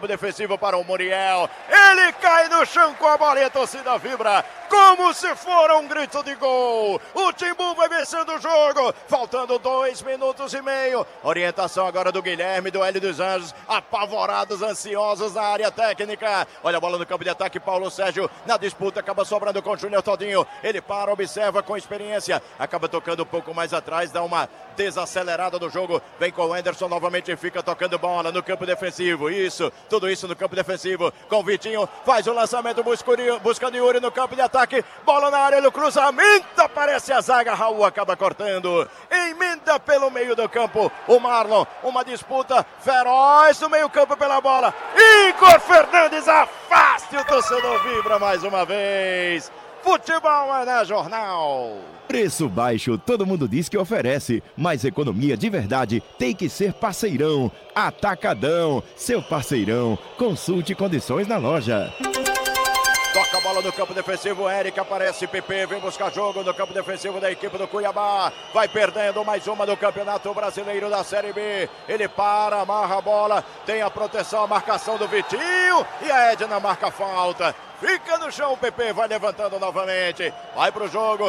campo defensivo para o Muriel. Ele cai no chão com a bola e a torcida vibra como se for um grito de gol. O Timbu vai vencendo o jogo, faltando 2 minutos e meio. Orientação agora do Guilherme, do Hélio dos Anjos, apavorados, ansiosos na área técnica. Olha a bola no campo de ataque, Paulo Sérgio na disputa, acaba sobrando com o Júnior Todinho. Ele para, observa com experiência, acaba tocando um pouco mais atrás, dá uma desacelerada do jogo, vem com o Anderson novamente, fica tocando bola no campo defensivo. Isso, tudo isso no campo defensivo, com o Vitinho, faz o lançamento, buscando Yuri no campo de ataque, bola na área, no cruzamento, aparece a zaga, Raul acaba cortando, emenda pelo meio do campo, o Marlon, uma disputa feroz no meio campo pela bola, Igor Fernandes afasta, o torcedor vibra mais uma vez. Futebol é na Jornal. Preço baixo, todo mundo diz que oferece, mas economia de verdade tem que ser Parceirão. Atacadão, seu parceirão. Consulte condições na loja. Toca a bola no campo defensivo, Eric aparece, PP vem buscar jogo no campo defensivo da equipe do Cuiabá. Vai perdendo mais uma do Campeonato Brasileiro da Série B. Ele para, amarra a bola, tem a proteção, a marcação do Vitinho e a Edna marca a falta. Fica no chão, o PP vai levantando novamente. Vai pro jogo,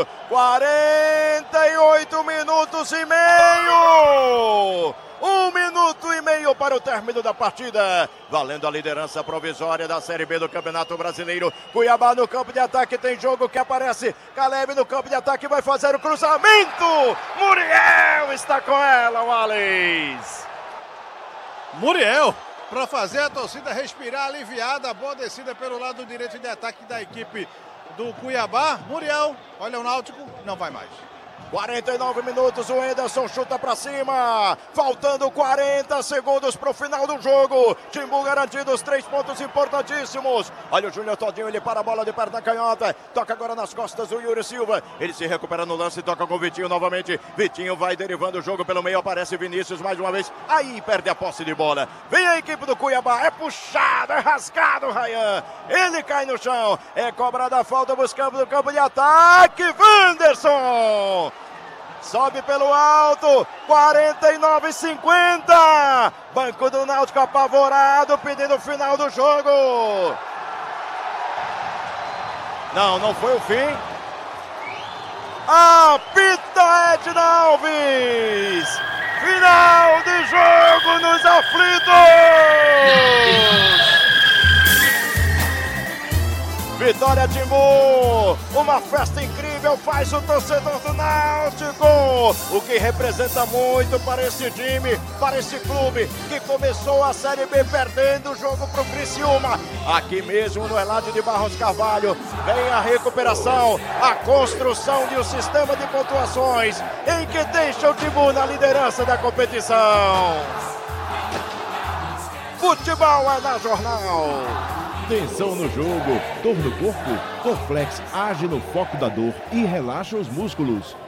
48 minutos e meio. 1 minuto e meio para o término da partida. Valendo a liderança provisória da Série B do Campeonato Brasileiro. Cuiabá no campo de ataque, tem jogo que aparece. Caleb no campo de ataque, vai fazer o cruzamento. Muriel está com ela, Wallace. Muriel, para fazer a torcida respirar aliviada. Boa descida pelo lado direito de ataque da equipe do Cuiabá. Muriel, olha o Náutico, não vai mais. 49 minutos, o Anderson chuta pra cima, faltando 40 segundos pro final do jogo. Timbu garantindo os 3 pontos importantíssimos. Olha o Júnior Todinho, ele para a bola de perna canhota, toca agora nas costas do Yuri Silva, ele se recupera no lance e toca com o Vitinho novamente. Vitinho vai derivando o jogo pelo meio, aparece Vinícius mais uma vez, aí perde a posse de bola. Vem a equipe do Cuiabá, é puxado, é rasgado, Ryan, ele cai no chão, é cobrada a falta buscando no campo de ataque, Wanderson! Sobe pelo alto, 49,50. Banco do Náutico apavorado, pedindo o final do jogo. Não foi o fim. Apita Edna Alves. Final de jogo nos aflitos. Vitória Timbu, uma festa incrível faz o torcedor do Náutico, o que representa muito para esse time, para esse clube que começou a Série B perdendo o jogo para o Criciúma. Aqui mesmo no Eládio de Barros Carvalho vem a recuperação, a construção de um sistema de pontuações em que deixa o Timbu na liderança da competição. Futebol é na Jornal. Tensão no jogo, dor no corpo, Dorflex age no foco da dor e relaxa os músculos.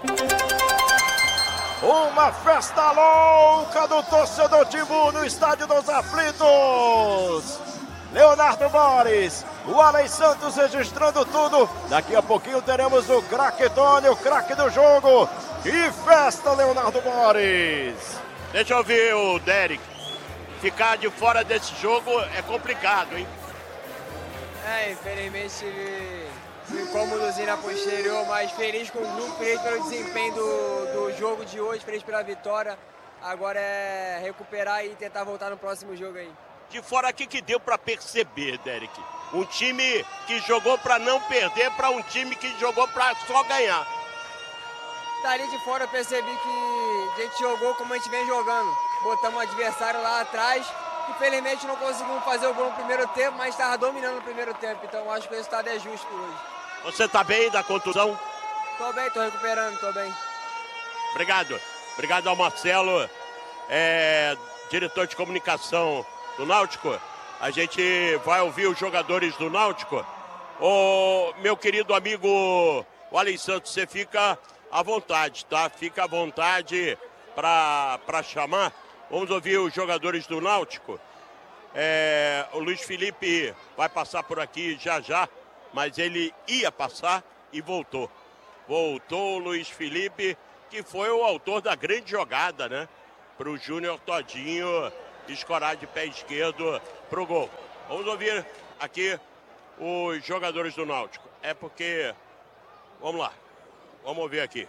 Uma festa louca do torcedor Timbu no Estádio dos Aflitos. Leonardo Boris, o Alex Santos registrando tudo. Daqui a pouquinho teremos o craque Tony, o craque do jogo. Que festa, Leonardo Boris. Deixa eu ver o Derek. Ficar de fora desse jogo é complicado, hein? Infelizmente tive um incômodozinho na posterior, mas feliz com o grupo, feliz pelo desempenho do jogo de hoje, feliz pela vitória. Agora é recuperar e tentar voltar no próximo jogo aí. De fora, o que deu para perceber, Derek? Um time que jogou para não perder para um time que jogou para só ganhar. Dali de fora eu percebi que a gente jogou como a gente vem jogando. Botamos o adversário lá atrás. Infelizmente não conseguimos fazer o gol no primeiro tempo, mas estava dominando no primeiro tempo. Então acho que o resultado é justo hoje. Você está bem da contusão? Tô bem, tô recuperando, tô bem. Obrigado. Obrigado ao Marcelo, diretor de comunicação do Náutico. A gente vai ouvir os jogadores do Náutico. Ô, meu querido amigo o Alex Santos, você fica à vontade, tá? Fica à vontade para chamar. Vamos ouvir os jogadores do Náutico. O Luiz Felipe vai passar por aqui já, mas ele ia passar e voltou. Voltou o Luiz Felipe, que foi o autor da grande jogada, né? Para o Júnior Todinho escorar de pé esquerdo pro gol. Vamos ouvir aqui os jogadores do Náutico. É porque... Vamos lá. Vamos ouvir aqui.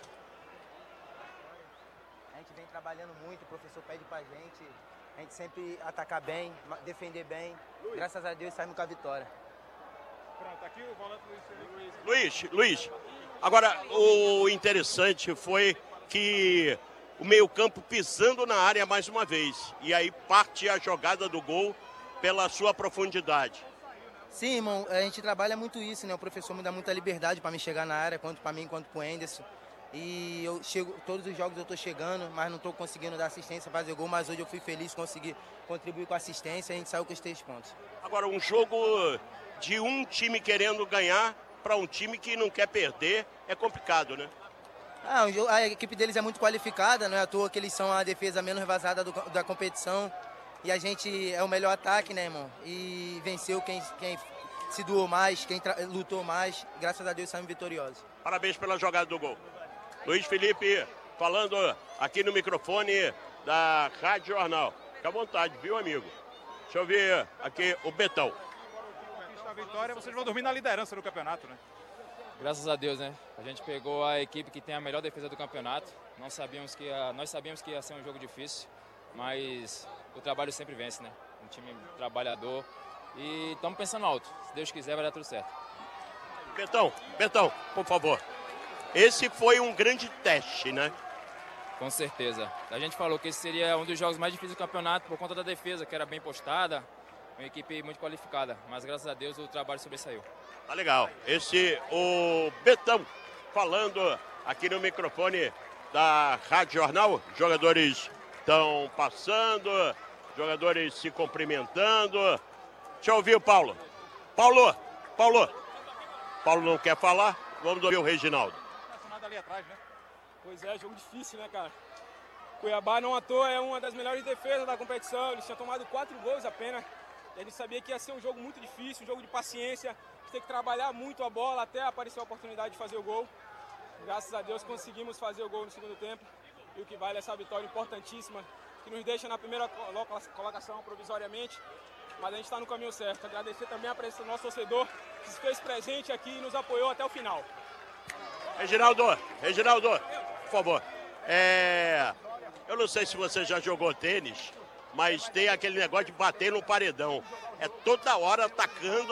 A gente vem trabalhando muito, o professor pede pra gente. A gente sempre atacar bem, defender bem. Graças a Deus saímos com a vitória. Pronto, aqui o volante Luiz. Luiz, agora o interessante foi que o meio-campo pisando na área mais uma vez. E aí parte a jogada do gol pela sua profundidade. Sim, irmão, a gente trabalha muito isso, né? O professor me dá muita liberdade para me chegar na área, quanto para mim, quanto para o Enderson. E eu chego, todos os jogos eu estou chegando, mas não estou conseguindo dar assistência, fazer gol. Mas hoje eu fui feliz, consegui contribuir com a assistência e a gente saiu com os 3 pontos. Agora, um jogo de um time querendo ganhar para um time que não quer perder é complicado, né? A equipe deles é muito qualificada, não é à toa que eles são a defesa menos vazada da competição. E a gente é o melhor ataque, né, irmão? E venceu quem se doou mais, quem lutou mais. Graças a Deus saímos vitoriosos. Parabéns pela jogada do gol. Luiz Felipe falando aqui no microfone da Rádio Jornal. Fica à vontade, viu, amigo? Deixa eu ver aqui o Betão. A vitória, vocês vão dormir na liderança do campeonato, né? Graças a Deus, né? A gente pegou a equipe que tem a melhor defesa do campeonato. Nós sabíamos que ia ser um jogo difícil, mas o trabalho sempre vence, né? Um time trabalhador e estamos pensando alto. Se Deus quiser, vai dar tudo certo. Betão, por favor. Esse foi um grande teste, né? Com certeza. A gente falou que esse seria um dos jogos mais difíceis do campeonato por conta da defesa, que era bem postada, uma equipe muito qualificada. Mas graças a Deus o trabalho sobressaiu. Tá legal. O Betão falando aqui no microfone da Rádio Jornal. Jogadores estão passando, jogadores se cumprimentando. Deixa eu ouvir o Paulo. Paulo não quer falar? Vamos ouvir o Reginaldo. Ali atrás, né? Pois é, jogo difícil, né, cara? Cuiabá, não à toa, é uma das melhores defesas da competição. Eles tinham tomado 4 gols apenas. E a gente sabia que ia ser um jogo muito difícil, um jogo de paciência. A gente tem que trabalhar muito a bola até aparecer a oportunidade de fazer o gol. Graças a Deus conseguimos fazer o gol no segundo tempo. E o que vale é essa vitória importantíssima, que nos deixa na primeira colocação provisoriamente. Mas a gente está no caminho certo. Agradecer também a presença do nosso torcedor, que se fez presente aqui e nos apoiou até o final. Reginaldo, por favor. Eu não sei se você já jogou tênis, mas tem aquele negócio de bater no paredão. É toda hora atacando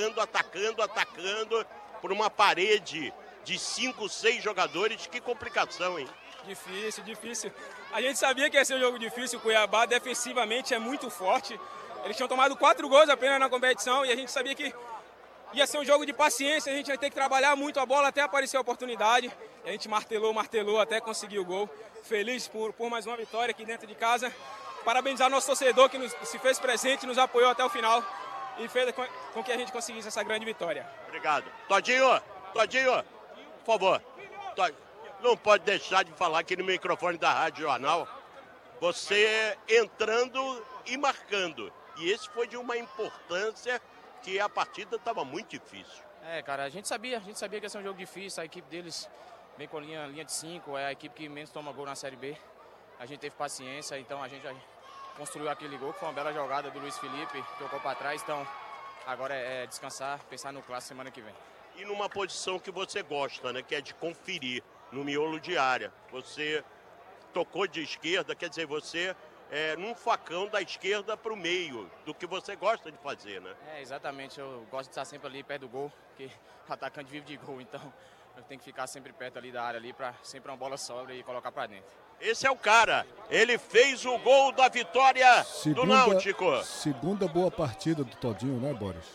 por uma parede de 5, 6 jogadores. Que complicação, hein? Difícil. A gente sabia que ia ser um jogo difícil. O Cuiabá defensivamente é muito forte. Eles tinham tomado 4 gols apenas na competição e a gente sabia que ia ser um jogo de paciência, a gente ia ter que trabalhar muito a bola até aparecer a oportunidade. E a gente martelou até conseguir o gol. Feliz por mais uma vitória aqui dentro de casa. Parabenizar nosso torcedor que se fez presente, nos apoiou até o final e fez com que a gente conseguisse essa grande vitória. Obrigado. Todinho, por favor. Não pode deixar de falar aqui no microfone da Rádio Jornal. Você entrando e marcando. E esse foi de uma importância que a partida estava muito difícil. Cara, a gente sabia que ia ser um jogo difícil. A equipe deles vem com linha de 5, é a equipe que menos toma gol na Série B. A gente teve paciência, então a gente já construiu aquele gol, que foi uma bela jogada do Luiz Felipe, tocou para trás. Então agora é descansar, pensar no clássico semana que vem. E numa posição que você gosta, né, que é de conferir no miolo de área. Você tocou de esquerda, quer dizer, você num facão da esquerda para o meio, do que você gosta de fazer, né? Exatamente, eu gosto de estar sempre ali perto do gol, porque o atacante vive de gol, então eu tenho que ficar sempre perto ali da área ali para sempre uma bola sobra e colocar para dentro. Esse é o cara, ele fez o gol da vitória do Náutico. Segunda boa partida do Todinho, né, Boris?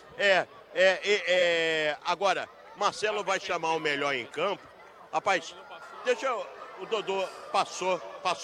Agora, Marcelo vai chamar o melhor em campo. Rapaz, o Dodô passou,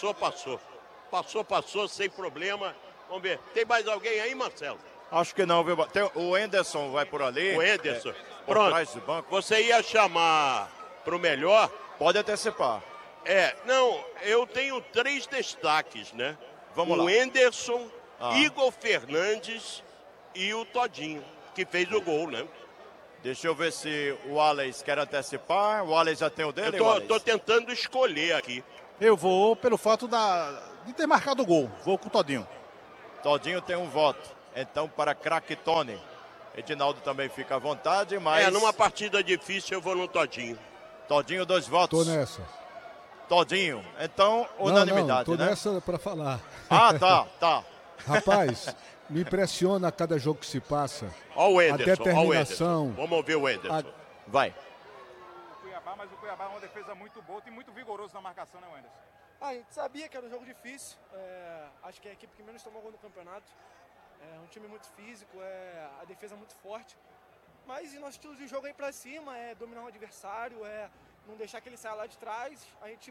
sem problema. Vamos ver, tem mais alguém aí, Marcelo? Acho que não, viu? O Enderson vai por ali. O Enderson. Por Pronto. trás do banco. Você ia chamar pro melhor? Pode antecipar. Não, eu tenho 3 destaques, né? Vamos lá. O Enderson, Igor Fernandes e o Todinho, que fez o gol, né? Deixa eu ver se o Alex quer antecipar. O Alex já tem o dele, Eu tô tentando escolher aqui. Eu vou pelo fato de ter marcado o gol. Vou com o Todinho. Todinho tem um voto. Então, para craque Tony. Edinaldo também fica à vontade, mas... numa partida difícil eu vou no Todinho. Todinho, 2 votos. Tô nessa. Todinho. Então, unanimidade, tô né? nessa para falar. Tá. Rapaz, me impressiona a cada jogo que se passa. Ó o Enderson, a determinação. Vamos ouvir o Enderson. Vai. Mas o Cuiabá é uma defesa muito boa e muito vigoroso na marcação, né, Wenderson? A gente sabia que era um jogo difícil. Acho que é a equipe que menos tomou gol no campeonato. É um time muito físico, a defesa muito forte. Mas e nosso estilo de jogo é ir pra cima, dominar o adversário, não deixar que ele saia lá de trás. A gente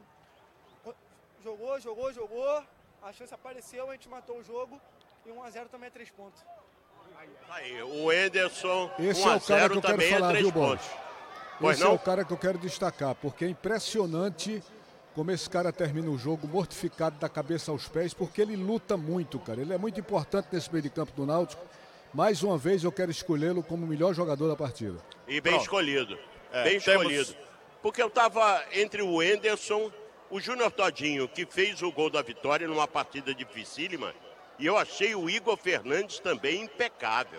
jogou, a chance apareceu, a gente matou o jogo e 1-0 também é 3 pontos. Aí, o Enderson, Esse é o cara que eu quero falar, viu, Boris? Pois Esse não? é o cara que eu quero destacar, porque é impressionante como esse cara termina o jogo mortificado da cabeça aos pés, porque ele luta muito, cara. Ele é muito importante nesse meio de campo do Náutico. Mais uma vez eu quero escolhê-lo como o melhor jogador da partida. E bem escolhido, bem escolhido. Porque eu estava entre o Enderson, o Júnior Todinho, que fez o gol da vitória numa partida dificílima, e eu achei o Igor Fernandes também impecável.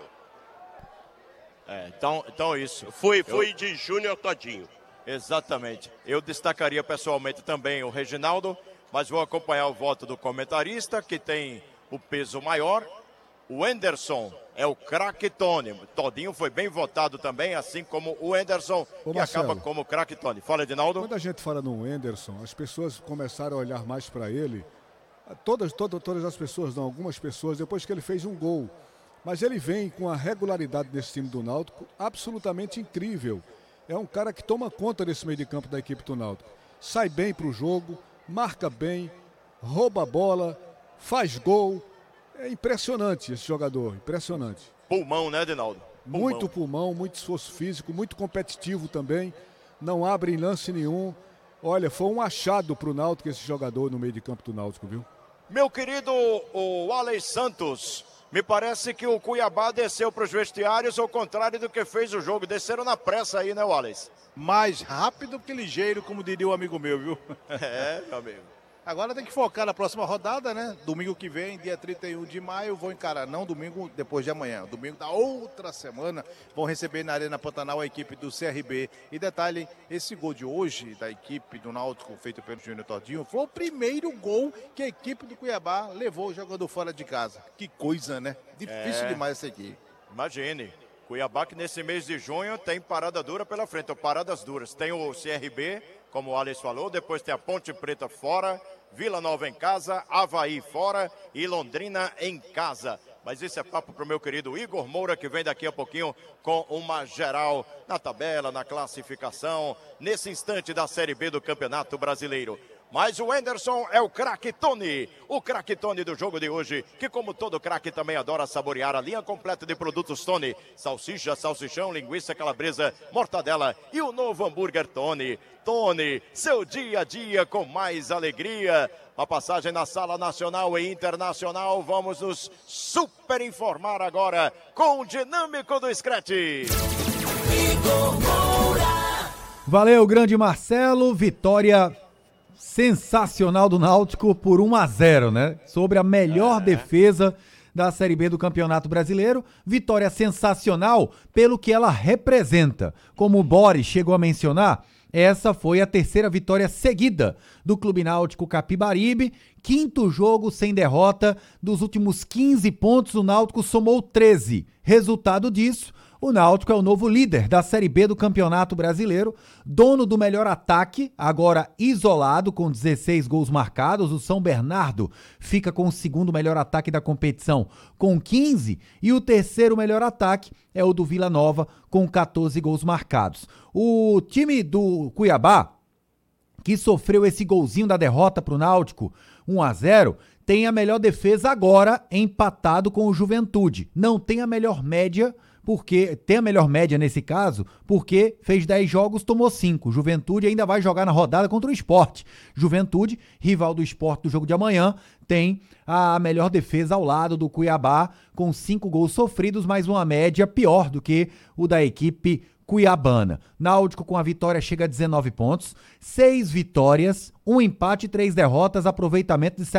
Então isso. Foi de Júnior Todinho. Exatamente. Eu destacaria pessoalmente também o Reginaldo, mas vou acompanhar o voto do comentarista, que tem o peso maior. O Enderson é o craque Tony. Todinho foi bem votado também, assim como o Enderson, que Marcelo, acaba como craque Tony. Fala, Edinaldo. Quando a gente fala no Enderson, as pessoas começaram a olhar mais para ele. Todas as pessoas, não, algumas pessoas, depois que ele fez um gol. Mas ele vem com a regularidade desse time do Náutico absolutamente incrível. É um cara que toma conta desse meio de campo da equipe do Náutico. Sai bem para o jogo, marca bem, rouba a bola, faz gol. É impressionante esse jogador, impressionante. Pulmão, né, Edinaldo? Muito pulmão, muito esforço físico, muito competitivo também. Não abre em lance nenhum. Olha, foi um achado para o Náutico esse jogador no meio de campo do Náutico, viu? Meu querido o Alex Santos, me parece que o Cuiabá desceu para os vestiários, ao contrário do que fez o jogo. Desceram na pressa aí, né, Wallace? Mais rápido que ligeiro, como diria o amigo meu, viu? Meu amigo. Agora tem que focar na próxima rodada, né? Domingo que vem, dia 31 de maio, vou encarar. Não domingo depois de amanhã. Domingo da outra semana, vão receber na Arena Pantanal a equipe do CRB. E detalhe, esse gol de hoje da equipe do Náutico, feito pelo Júnior Todinho, foi o primeiro gol que a equipe do Cuiabá levou jogando fora de casa. Que coisa, né? Difícil demais essa aqui. Imagine. Cuiabá que nesse mês de junho tem parada dura pela frente, ou paradas duras. Tem o CRB, como o Alex falou, depois tem a Ponte Preta fora, Vila Nova em casa, Avaí fora e Londrina em casa. Mas esse é papo para o meu querido Igor Moura, que vem daqui a pouquinho com uma geral na tabela, na classificação, nesse instante da Série B do Campeonato Brasileiro. Mas o Enderson é o craque Tony, o craque Tony do jogo de hoje, que como todo craque também adora saborear a linha completa de produtos Tony. Salsicha, salsichão, linguiça calabresa, mortadela e o novo hambúrguer Tony. Tony, seu dia a dia com mais alegria. A passagem na Sala Nacional e Internacional, vamos nos super informar agora com o dinâmico do Scratch. Valeu, grande Marcelo, vitória sensacional do Náutico por 1-0, né? Sobre a melhor defesa da Série B do Campeonato Brasileiro. Vitória sensacional pelo que ela representa. Como o Boris chegou a mencionar, essa foi a terceira vitória seguida do Clube Náutico Capibaribe. Quinto jogo sem derrota. Dos últimos 15 pontos, o Náutico somou 13. Resultado disso, o Náutico é o novo líder da Série B do Campeonato Brasileiro, dono do melhor ataque, agora isolado com 16 gols marcados. O São Bernardo fica com o segundo melhor ataque da competição com 15 e o terceiro melhor ataque é o do Vila Nova com 14 gols marcados. O time do Cuiabá, que sofreu esse golzinho da derrota para o Náutico, 1-0, tem a melhor defesa agora empatado com o Juventude. Não tem a melhor média, porque tem a melhor média nesse caso, porque fez 10 jogos, tomou 5. Juventude ainda vai jogar na rodada contra o Sport. Juventude, rival do Sport do jogo de amanhã, tem a melhor defesa ao lado do Cuiabá, com 5 gols sofridos, mas uma média pior do que o da equipe cuiabana. Náutico com a vitória chega a 19 pontos, 6 vitórias, 1 empate e 3 derrotas, aproveitamento de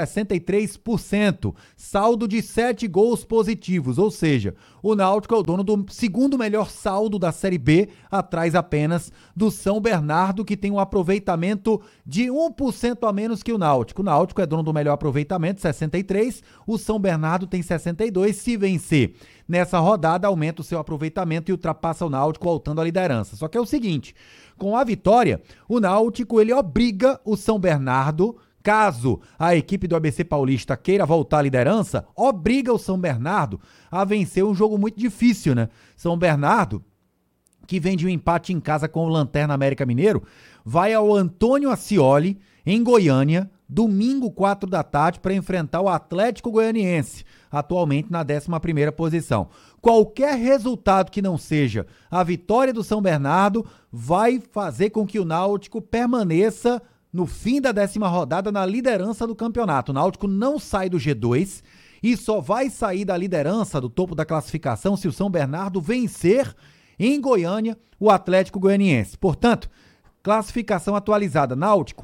63%, saldo de 7 gols positivos, ou seja, o Náutico é o dono do segundo melhor saldo da Série B, atrás apenas do São Bernardo, que tem um aproveitamento de 1% a menos que o Náutico. O Náutico é dono do melhor aproveitamento, 63%, o São Bernardo tem 62%, se vencer nessa rodada, aumenta o seu aproveitamento e ultrapassa o Náutico, voltando à liderança. Só que é o seguinte, com a vitória, o Náutico ele obriga o São Bernardo, caso a equipe do ABC Paulista queira voltar à liderança, obriga o São Bernardo a vencer um jogo muito difícil, né? São Bernardo, que vem de um empate em casa com o Lanterna América Mineiro, vai ao Antônio Ascioli, em Goiânia, domingo 4 da tarde, para enfrentar o Atlético Goianiense, atualmente na 11ª posição. Qualquer resultado que não seja a vitória do São Bernardo vai fazer com que o Náutico permaneça no fim da 10ª rodada na liderança do campeonato. O Náutico não sai do G2 e só vai sair da liderança do topo da classificação se o São Bernardo vencer em Goiânia o Atlético Goianiense. Portanto, classificação atualizada: Náutico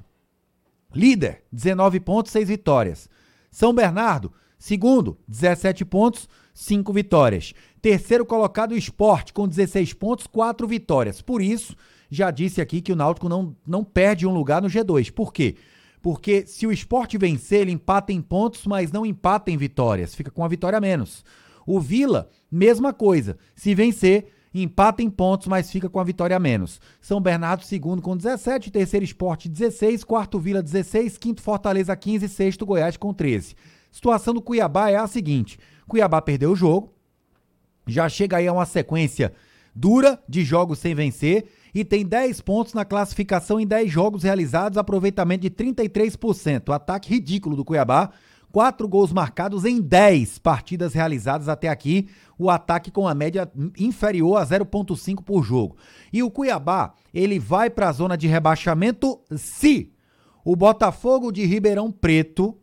líder, 19 pontos, 6 vitórias. São Bernardo, segundo, 17 pontos, 5 vitórias. Terceiro colocado, o Sport, com 16 pontos, 4 vitórias. Por isso, já disse aqui que o Náutico não perde um lugar no G2. Por quê? Porque se o Sport vencer, ele empata em pontos, mas não empata em vitórias. Fica com uma vitória a menos. O Vila, mesma coisa. Se vencer, empata em pontos, mas fica com a vitória a menos. São Bernardo, segundo, com 17, terceiro Sport, 16, quarto Vila, 16, quinto Fortaleza, 15, sexto Goiás, com 13. Situação do Cuiabá é a seguinte: Cuiabá perdeu o jogo, já chega aí a uma sequência dura de jogos sem vencer e tem 10 pontos na classificação em 10 jogos realizados, aproveitamento de 33%. O ataque ridículo do Cuiabá, 4 gols marcados em 10 partidas realizadas até aqui, o ataque com a média inferior a 0,5 por jogo. E o Cuiabá, ele vai para a zona de rebaixamento se o Botafogo de Ribeirão Preto,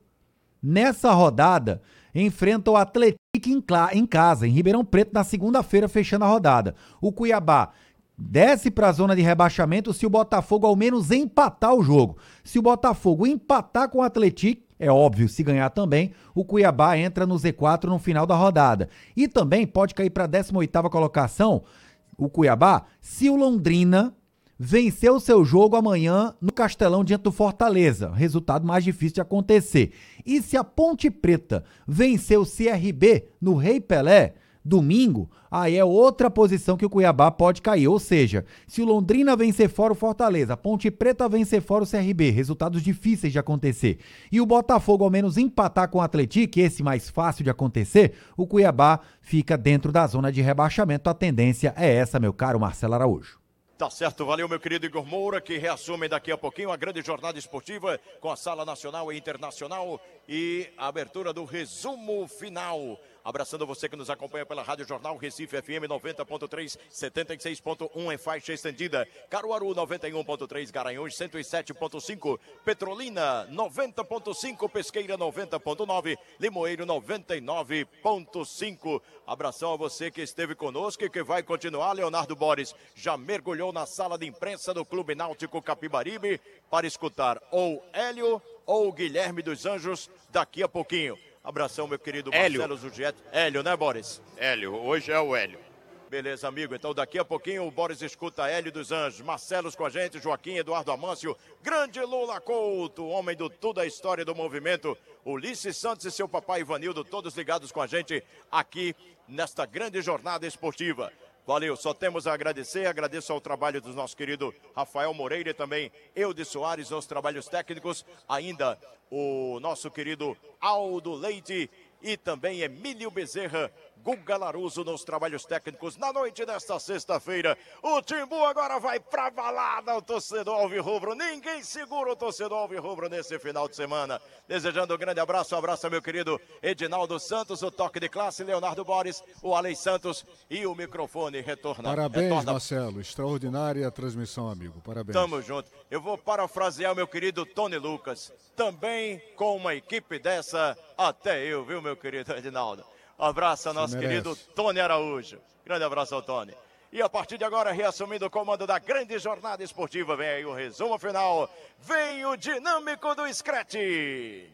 nessa rodada, enfrenta o Atlético em casa, em Ribeirão Preto, na segunda-feira, fechando a rodada. O Cuiabá desce para a zona de rebaixamento se o Botafogo ao menos empatar o jogo. Se o Botafogo empatar com o Atlético, é óbvio, se ganhar também, o Cuiabá entra no Z4 no final da rodada. E também pode cair para a 18ª colocação, o Cuiabá, se o Londrina vencer o seu jogo amanhã no Castelão diante do Fortaleza. Resultado mais difícil de acontecer. E se a Ponte Preta vencer o CRB no Rei Pelé, domingo, aí é outra posição que o Cuiabá pode cair. Ou seja, se o Londrina vencer fora o Fortaleza, a Ponte Preta vencer fora o CRB, resultados difíceis de acontecer, e o Botafogo ao menos empatar com o Atlético, esse mais fácil de acontecer, o Cuiabá fica dentro da zona de rebaixamento. A tendência é essa, meu caro Marcelo Araújo. Tá certo, valeu meu querido Igor Moura, que reassume daqui a pouquinho a grande jornada esportiva com a Sala Nacional e Internacional e a abertura do resumo final. Abraçando você que nos acompanha pela Rádio Jornal Recife FM 90.3, 76.1 em faixa estendida. Caruaru 91.3, Garanhuns 107.5, Petrolina 90.5, Pesqueira 90.9, Limoeiro 99.5. Abração a você que esteve conosco e que vai continuar. Leonardo Boris já mergulhou na sala de imprensa do Clube Náutico Capibaribe para escutar ou Hélio ou Guilherme dos Anjos daqui a pouquinho. Abração, meu querido Marcelo Zugietti. Hélio, né, Boris? Hélio, hoje é o Hélio. Beleza, amigo. Então, daqui a pouquinho, o Boris escuta Hélio dos Anjos. Marcelos com a gente, Joaquim, Eduardo Amâncio, grande Lula Couto, homem do Tudo a História do Movimento, Ulisses Santos e seu papai Ivanildo, todos ligados com a gente aqui nesta grande jornada esportiva. Valeu, só temos a agradecer, agradeço ao trabalho do nosso querido Rafael Moreira e também Eudes Soares nos trabalhos técnicos, ainda o nosso querido Aldo Leite e também Emílio Bezerra, Guga Laruso nos trabalhos técnicos. Na noite desta sexta-feira, o Timbu agora vai pra balada, o torcedor alvirrubro. Ninguém segura o torcedor alvirrubro nesse final de semana. Desejando um grande abraço, meu querido Edinaldo Santos, o toque de classe, Leonardo Boris, o Alei Santos e o microfone retorna. Parabéns, Marcelo, extraordinária a transmissão, amigo, parabéns. Tamo junto. Eu vou parafrasear meu querido Tony Lucas. Também com uma equipe dessa, até eu, viu, meu querido Edinaldo? Um abraço ao nosso querido Tony Araújo. Grande abraço ao Tony. E a partir de agora, reassumindo o comando da grande jornada esportiva, vem aí o resumo final. Vem o dinâmico do Scratch. E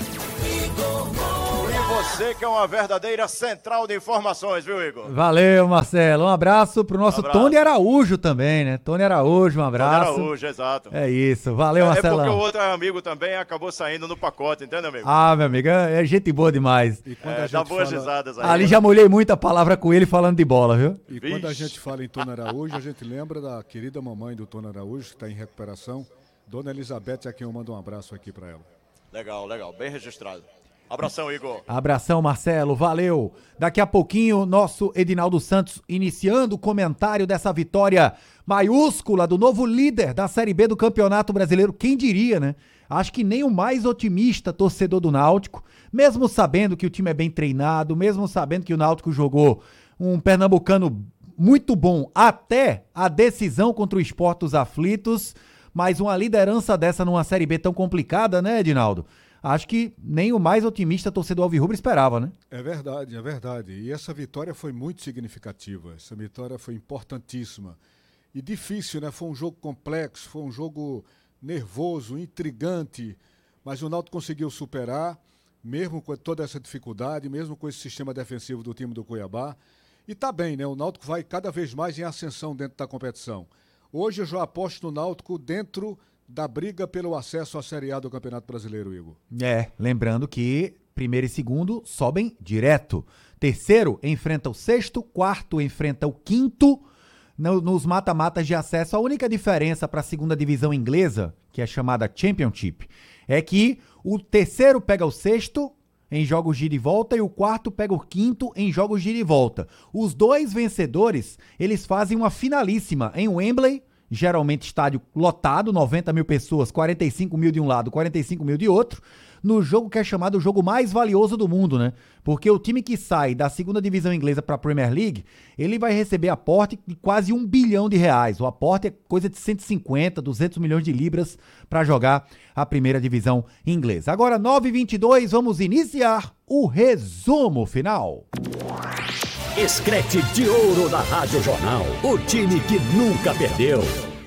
você que é uma verdadeira central de informações, viu, Igor? Valeu, Marcelo. Um abraço pro nosso Tony Araújo também, né? Tony Araújo, um abraço. Tony Araújo, exato. É isso. Valeu, Marcelão. É porque o outro amigo também acabou saindo no pacote, entende, amigo? Ah, meu amigo, é gente boa demais. E quando a gente dá boas fala... risadas aí. Ali já molhei muita palavra com ele falando de bola, viu? E quando a gente fala em Tony Araújo, a gente lembra da querida mamãe do Tony Araújo, que está em recuperação. Dona Elizabeth, a quem eu mando um abraço aqui para ela. Legal, legal. Bem registrado. Abração, Igor. Abração, Marcelo. Valeu. Daqui a pouquinho, nosso Edinaldo Santos iniciando o comentário dessa vitória maiúscula do novo líder da Série B do Campeonato Brasileiro. Quem diria, né? Acho que nem o mais otimista torcedor do Náutico, mesmo sabendo que o time é bem treinado, mesmo sabendo que o Náutico jogou um pernambucano muito bom até a decisão contra o Sport dos Aflitos, mas uma liderança dessa numa Série B tão complicada, né, Edinaldo? Acho que nem o mais otimista torcedor alvirrubro esperava, né? É verdade, é verdade. E essa vitória foi muito significativa. Essa vitória foi importantíssima. E difícil, né? Foi um jogo complexo, foi um jogo nervoso, intrigante. Mas o Náutico conseguiu superar, mesmo com toda essa dificuldade, mesmo com esse sistema defensivo do time do Cuiabá. E tá bem, né? O Náutico vai cada vez mais em ascensão dentro da competição. Hoje eu já aposto no Náutico dentro da briga pelo acesso à Série A do Campeonato Brasileiro, Igor. Lembrando que primeiro e segundo sobem direto. Terceiro enfrenta o sexto, quarto enfrenta o quinto. Nos mata-matas de acesso, a única diferença para a segunda divisão inglesa, que é chamada Championship, é que o terceiro pega o sexto em jogos de ida e volta e o quarto pega o quinto em jogos de ida e volta. Os dois vencedores, eles fazem uma finalíssima em Wembley, geralmente estádio lotado, 90 mil pessoas, 45 mil de um lado, 45 mil de outro, no jogo que é chamado o jogo mais valioso do mundo, né? Porque o time que sai da segunda divisão inglesa para a Premier League, ele vai receber aporte de quase R$1 bilhão. O aporte é coisa de 150, 200 milhões de libras para jogar a primeira divisão inglesa. Agora, 9h22, vamos iniciar o resumo final. Scratch de ouro da Rádio Jornal. O time que nunca perdeu.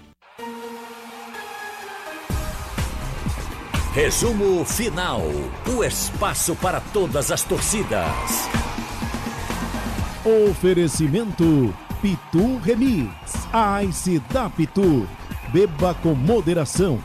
Resumo final. O espaço para todas as torcidas. Oferecimento Pitu Remix. A Ice da Pitu. Beba com moderação.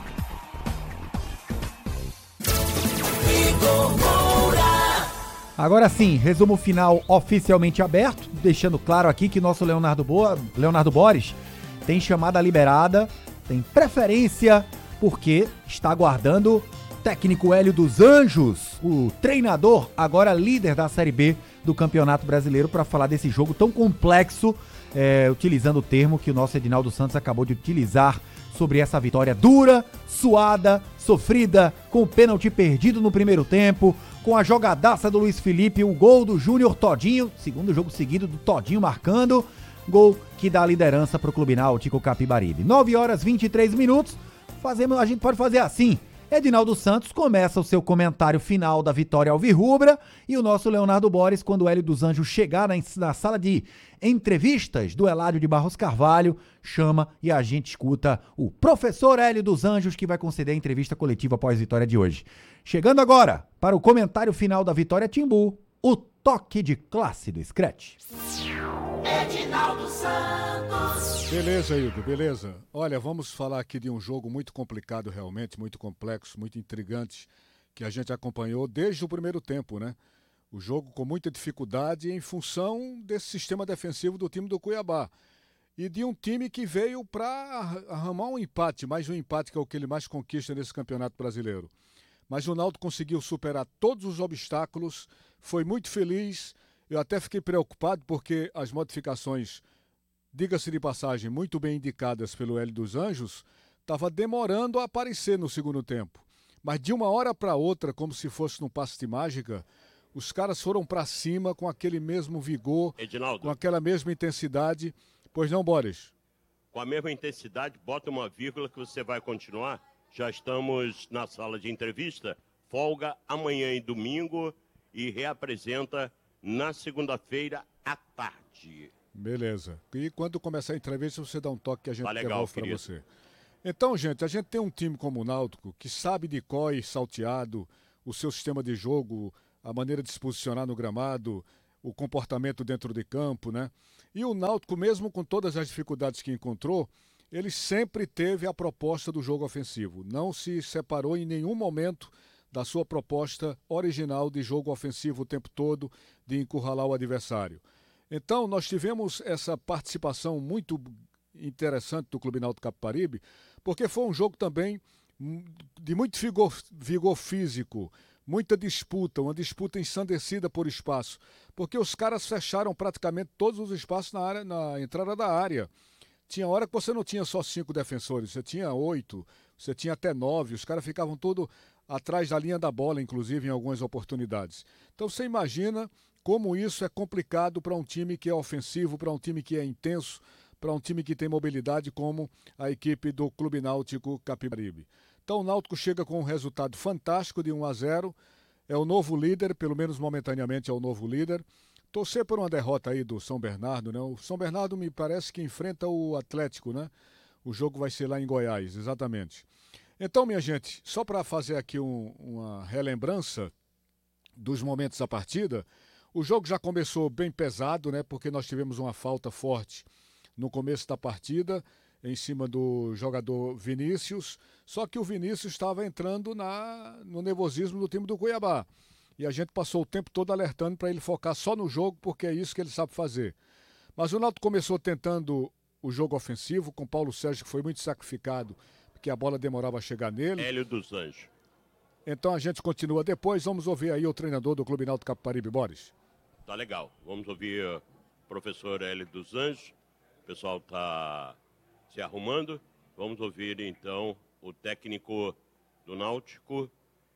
Agora sim, resumo final oficialmente aberto, deixando claro aqui que nosso Leonardo Boris tem chamada liberada, tem preferência, porque está aguardando técnico Hélio dos Anjos, o treinador, agora líder da Série B do Campeonato Brasileiro, para falar desse jogo tão complexo, utilizando o termo que o nosso Edinaldo Santos acabou de utilizar sobre essa vitória dura, suada, sofrida, com o pênalti perdido no primeiro tempo, com a jogadaça do Luiz Felipe, o gol do Júnior Todinho, segundo jogo seguido do Todinho marcando, gol que dá liderança para o Clube Náutico Capibaribe. 9h23, a gente pode fazer assim. Edinaldo Santos começa o seu comentário final da vitória alvirrubra e o nosso Leonardo Boris, quando o Hélio dos Anjos chegar na sala de entrevistas do Eládio de Barros Carvalho, chama e a gente escuta o professor Hélio dos Anjos, que vai conceder a entrevista coletiva após a vitória de hoje. Chegando agora para o comentário final da vitória Timbu, o toque de classe do Scratch. Edinaldo Santos. Beleza, Igor, beleza. Olha, vamos falar aqui de um jogo muito complicado realmente, muito complexo, muito intrigante, que a gente acompanhou desde o primeiro tempo, né? O jogo com muita dificuldade em função desse sistema defensivo do time do Cuiabá. E de um time que veio para arrumar um empate, mais um empate que é o que ele mais conquista nesse Campeonato Brasileiro. Mas o Náutico conseguiu superar todos os obstáculos, foi muito feliz. Eu até fiquei preocupado porque as modificações, diga-se de passagem, muito bem indicadas pelo Hélio dos Anjos, estava demorando a aparecer no segundo tempo. Mas de uma hora para outra, como se fosse num passe de mágica, os caras foram para cima com aquele mesmo vigor, Edinaldo, com aquela mesma intensidade. Pois não, Boris? Com a mesma intensidade, bota uma vírgula que você vai continuar. Já estamos na sala de entrevista, folga amanhã e domingo e reapresenta na segunda-feira à tarde. Beleza. E quando começar a entrevista, você dá um toque que a gente devolve para você. Então, gente, a gente tem um time como o Náutico que sabe de cor e salteado o seu sistema de jogo, a maneira de se posicionar no gramado, o comportamento dentro de campo, né? E o Náutico, mesmo com todas as dificuldades que encontrou, ele sempre teve a proposta do jogo ofensivo. Não se separou em nenhum momento da sua proposta original de jogo ofensivo o tempo todo, de encurralar o adversário. Então, nós tivemos essa participação muito interessante do Clube Náutico Capibaribe, porque foi um jogo também de muito vigor físico, muita disputa, uma disputa ensandecida por espaço, porque os caras fecharam praticamente todos os espaços na entrada da área. Tinha hora que você não tinha só 5 defensores, você tinha 8, você tinha até 9, os caras ficavam tudo atrás da linha da bola, inclusive em algumas oportunidades. Então você imagina como isso é complicado para um time que é ofensivo, para um time que é intenso, para um time que tem mobilidade como a equipe do Clube Náutico Capibaribe. Então o Náutico chega com um resultado fantástico de 1-0, é o novo líder, pelo menos momentaneamente é o novo líder. Torcer por uma derrota aí do São Bernardo, né? O São Bernardo me parece que enfrenta o Atlético, né? O jogo vai ser lá em Goiás, exatamente. Então, minha gente, só para fazer aqui uma relembrança dos momentos da partida, o jogo já começou bem pesado, né? Porque nós tivemos uma falta forte no começo da partida, em cima do jogador Vinícius, só que o Vinícius estava entrando no nervosismo do time do Cuiabá. E a gente passou o tempo todo alertando para ele focar só no jogo, porque é isso que ele sabe fazer. Mas o Náutico começou tentando o jogo ofensivo, com Paulo Sérgio, que foi muito sacrificado, porque a bola demorava a chegar nele. Hélio dos Anjos. Então a gente continua depois, vamos ouvir aí o treinador do Clube Náutico Capibaribe, Boris. Tá legal, vamos ouvir o professor Hélio dos Anjos, o pessoal está se arrumando. Vamos ouvir então o técnico do Náutico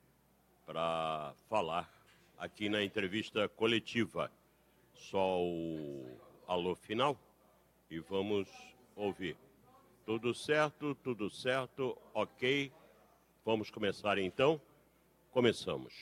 para falar aqui na entrevista coletiva. Só o alô final e vamos ouvir. Tudo certo, ok. Vamos começar então. Começamos.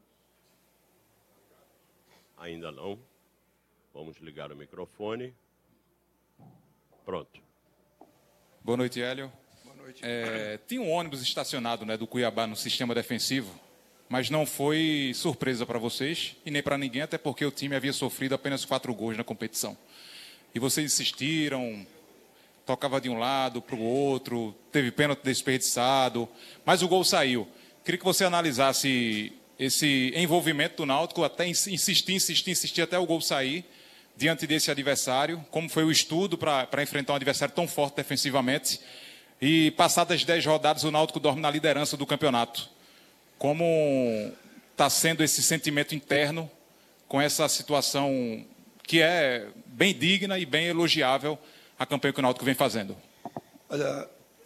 Ainda não. Vamos ligar o microfone. Pronto. Boa noite, Hélio. Boa noite. Tinha um ônibus estacionado, né, do Cuiabá no sistema defensivo, mas não foi surpresa para vocês e nem para ninguém, até porque o time havia sofrido apenas 4 gols na competição. E vocês insistiram, tocava de um lado para o outro, teve pênalti desperdiçado, mas o gol saiu. Queria que você analisasse esse envolvimento do Náutico, até insistir até o gol sair, diante desse adversário, como foi o estudo para enfrentar um adversário tão forte defensivamente, e passadas 10 rodadas o Náutico dorme na liderança do campeonato. Como está sendo esse sentimento interno com essa situação que é bem digna e bem elogiável a campanha que o Náutico vem fazendo? Olha,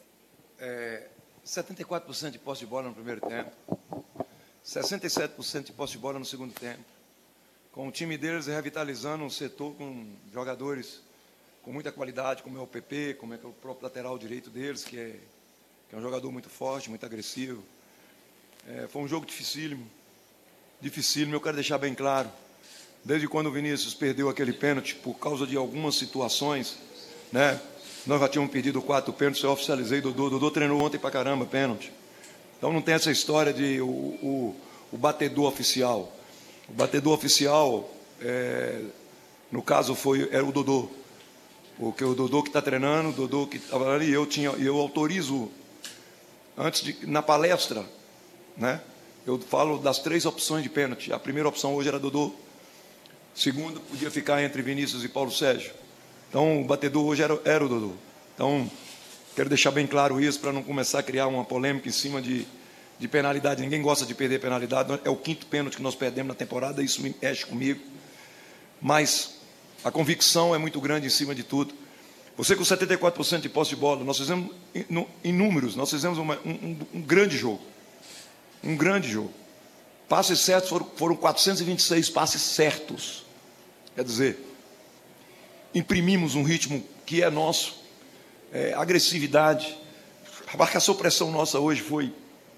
74% de posse de bola no primeiro tempo, 67% de posse de bola no segundo tempo, com o time deles revitalizando um setor com jogadores com muita qualidade, como é o PP, como é o próprio lateral direito deles, que é um jogador muito forte, muito agressivo. Foi um jogo dificílimo, eu quero deixar bem claro, desde quando o Vinícius perdeu aquele pênalti, por causa de algumas situações, né? Nós já tínhamos pedido 4 pênaltis, eu oficializei, Dodô treinou ontem pra caramba pênalti. Então não tem essa história de o batedor oficial. O batedor oficial, no caso, era o Dodô. O Dodô que está treinando, o Dodô que estava ali, eu autorizo, na palestra, né? Eu falo das 3 opções de pênalti. A primeira opção hoje era Dodô. Segunda, podia ficar entre Vinícius e Paulo Sérgio. Então, o batedor hoje era o Dodô. Então, quero deixar bem claro isso, para não começar a criar uma polêmica em cima de penalidade. Ninguém gosta de perder penalidade. É o 5º pênalti que nós perdemos na temporada, isso me mexe comigo. Mas a convicção é muito grande em cima de tudo. Você com 74% de posse de bola, nós fizemos, em números, nós fizemos um grande jogo. Um grande jogo. Passes certos foram 426 passes certos. Quer dizer, imprimimos um ritmo que é nosso, agressividade. A marcação-pressão nossa hoje foi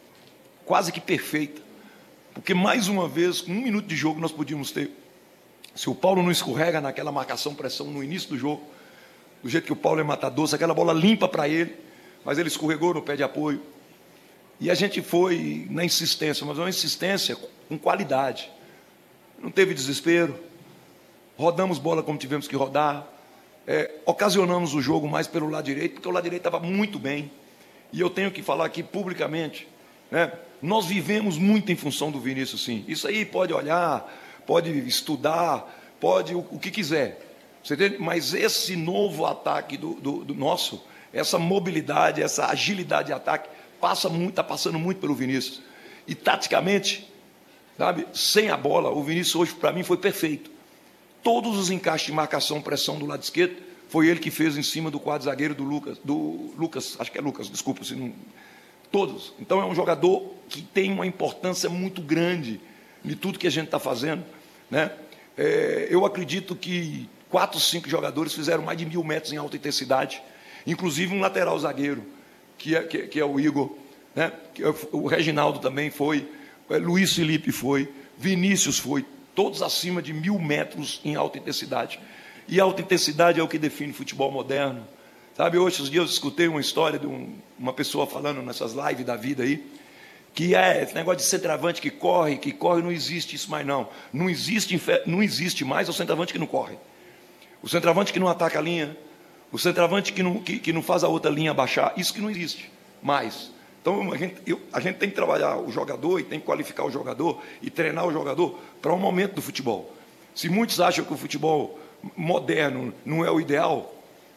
quase que perfeita, porque mais uma vez, com 1 minuto de jogo, nós podíamos ter Se o Paulo não escorrega naquela marcação-pressão no início do jogo, do jeito que o Paulo é matador, se aquela bola limpa para ele, mas ele escorregou no pé de apoio. E a gente foi na insistência, mas uma insistência com qualidade. Não teve desespero, rodamos bola como tivemos que rodar, ocasionamos o jogo mais pelo lado direito, porque o lado direito estava muito bem. E eu tenho que falar aqui publicamente, né? Nós vivemos muito em função do Vinícius, sim. Isso aí pode olhar, pode estudar, pode o que quiser. Você entende? Mas esse novo ataque do nosso, essa mobilidade, essa agilidade de ataque, está passando muito pelo Vinícius. E taticamente, sabe, sem a bola, o Vinícius hoje, para mim, foi perfeito. Todos os encaixes de marcação, pressão do lado esquerdo, foi ele que fez em cima do quadro zagueiro do Lucas, acho que é Lucas, desculpa, se não... Todos. Então é um jogador que tem uma importância muito grande de tudo que a gente está fazendo, né? Eu acredito que 4, 5 jogadores fizeram mais de 1.000 metros em alta intensidade, inclusive um lateral zagueiro, que é o Igor, né? O Reginaldo também foi, Luiz Felipe foi, Vinícius foi, todos acima de 1.000 metros em alta intensidade. E alta intensidade é o que define o futebol moderno. Sabe, hoje, esses dias eu escutei uma história de uma pessoa falando nessas lives da vida aí, que esse negócio de centroavante que corre, não existe isso mais não. Não existe mais o centroavante que não corre. O centroavante que não ataca a linha, o centroavante que não faz a outra linha baixar, isso que não existe mais. Então, a gente tem que trabalhar o jogador e tem que qualificar o jogador e treinar o jogador para um momento do futebol. Se muitos acham que o futebol moderno não é o ideal,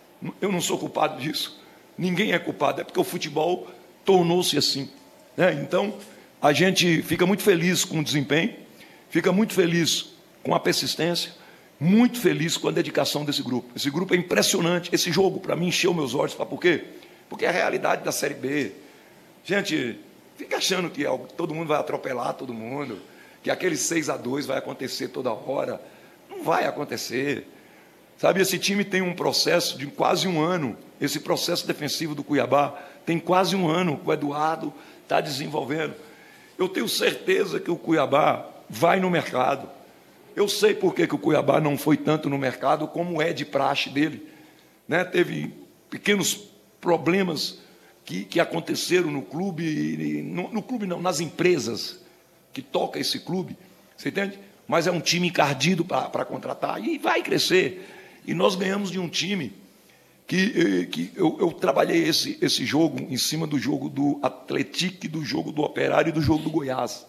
eu não sou culpado disso. Ninguém é culpado, é porque o futebol tornou-se assim, né? Então, a gente fica muito feliz com o desempenho, fica muito feliz com a persistência, muito feliz com a dedicação desse grupo. Esse grupo é impressionante. Esse jogo, para mim, encheu meus olhos. Sabe por quê? Porque é a realidade da Série B. Gente, fica achando que todo mundo vai atropelar todo mundo, que aquele 6-2 vai acontecer toda hora. Não vai acontecer. Sabe, esse time tem um processo de quase um ano, esse processo defensivo do Cuiabá tem quase um ano que o Eduardo está desenvolvendo. Eu tenho certeza que o Cuiabá vai no mercado. Eu sei por que o Cuiabá não foi tanto no mercado como é de praxe dele, né? Teve pequenos problemas que aconteceram no clube, no clube não, nas empresas que tocam esse clube, você entende? Mas é um time encardido para contratar e vai crescer. E nós ganhamos de um time que eu trabalhei esse jogo em cima do jogo do Atlético, do jogo do Operário e do jogo do Goiás.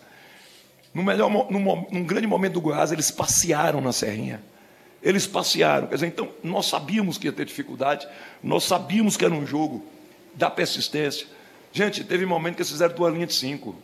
Num grande momento do Goiás, eles passearam na Serrinha. Eles passearam. Quer dizer, então, nós sabíamos que ia ter dificuldade, nós sabíamos que era um jogo da persistência. Gente, teve momento que eles fizeram 2 linhas de 5.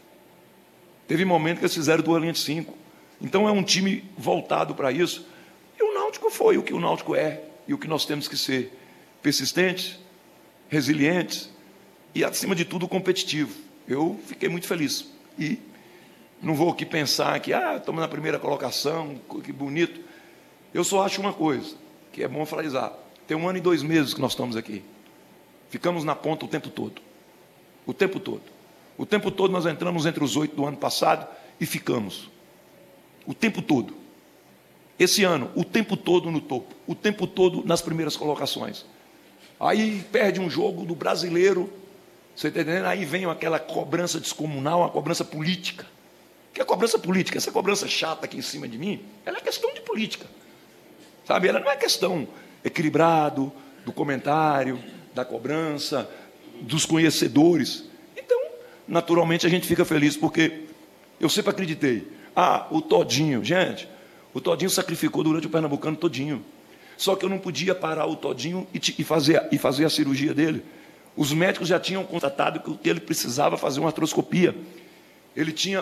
Teve momento que eles fizeram 2 linhas de 5. Então, é um time voltado para isso. E o Náutico foi o que o Náutico é e o que nós temos que ser. Persistentes, resilientes e, acima de tudo, competitivo. Eu fiquei muito feliz. E não vou aqui pensar que estamos na primeira colocação, que bonito. Eu só acho uma coisa, que é bom frisar. Tem 1 ano e 2 meses que nós estamos aqui. Ficamos na ponta o tempo todo. O tempo todo. O tempo todo nós entramos entre os 8 do ano passado e ficamos. O tempo todo. Esse ano, o tempo todo no topo. O tempo todo nas primeiras colocações. Aí perde um jogo do brasileiro, você está entendendo? Aí vem aquela cobrança descomunal, uma cobrança política. Que é cobrança política? Essa cobrança chata aqui em cima de mim, ela é questão de política. Sabe? Ela não é questão equilibrado, do comentário, da cobrança, dos conhecedores. Então, naturalmente, a gente fica feliz, porque eu sempre acreditei. O Todinho, gente, o Todinho sacrificou durante o Pernambucano todinho. Só que eu não podia parar o Todinho e fazer a cirurgia dele. Os médicos já tinham constatado que ele precisava fazer uma artroscopia. Ele tinha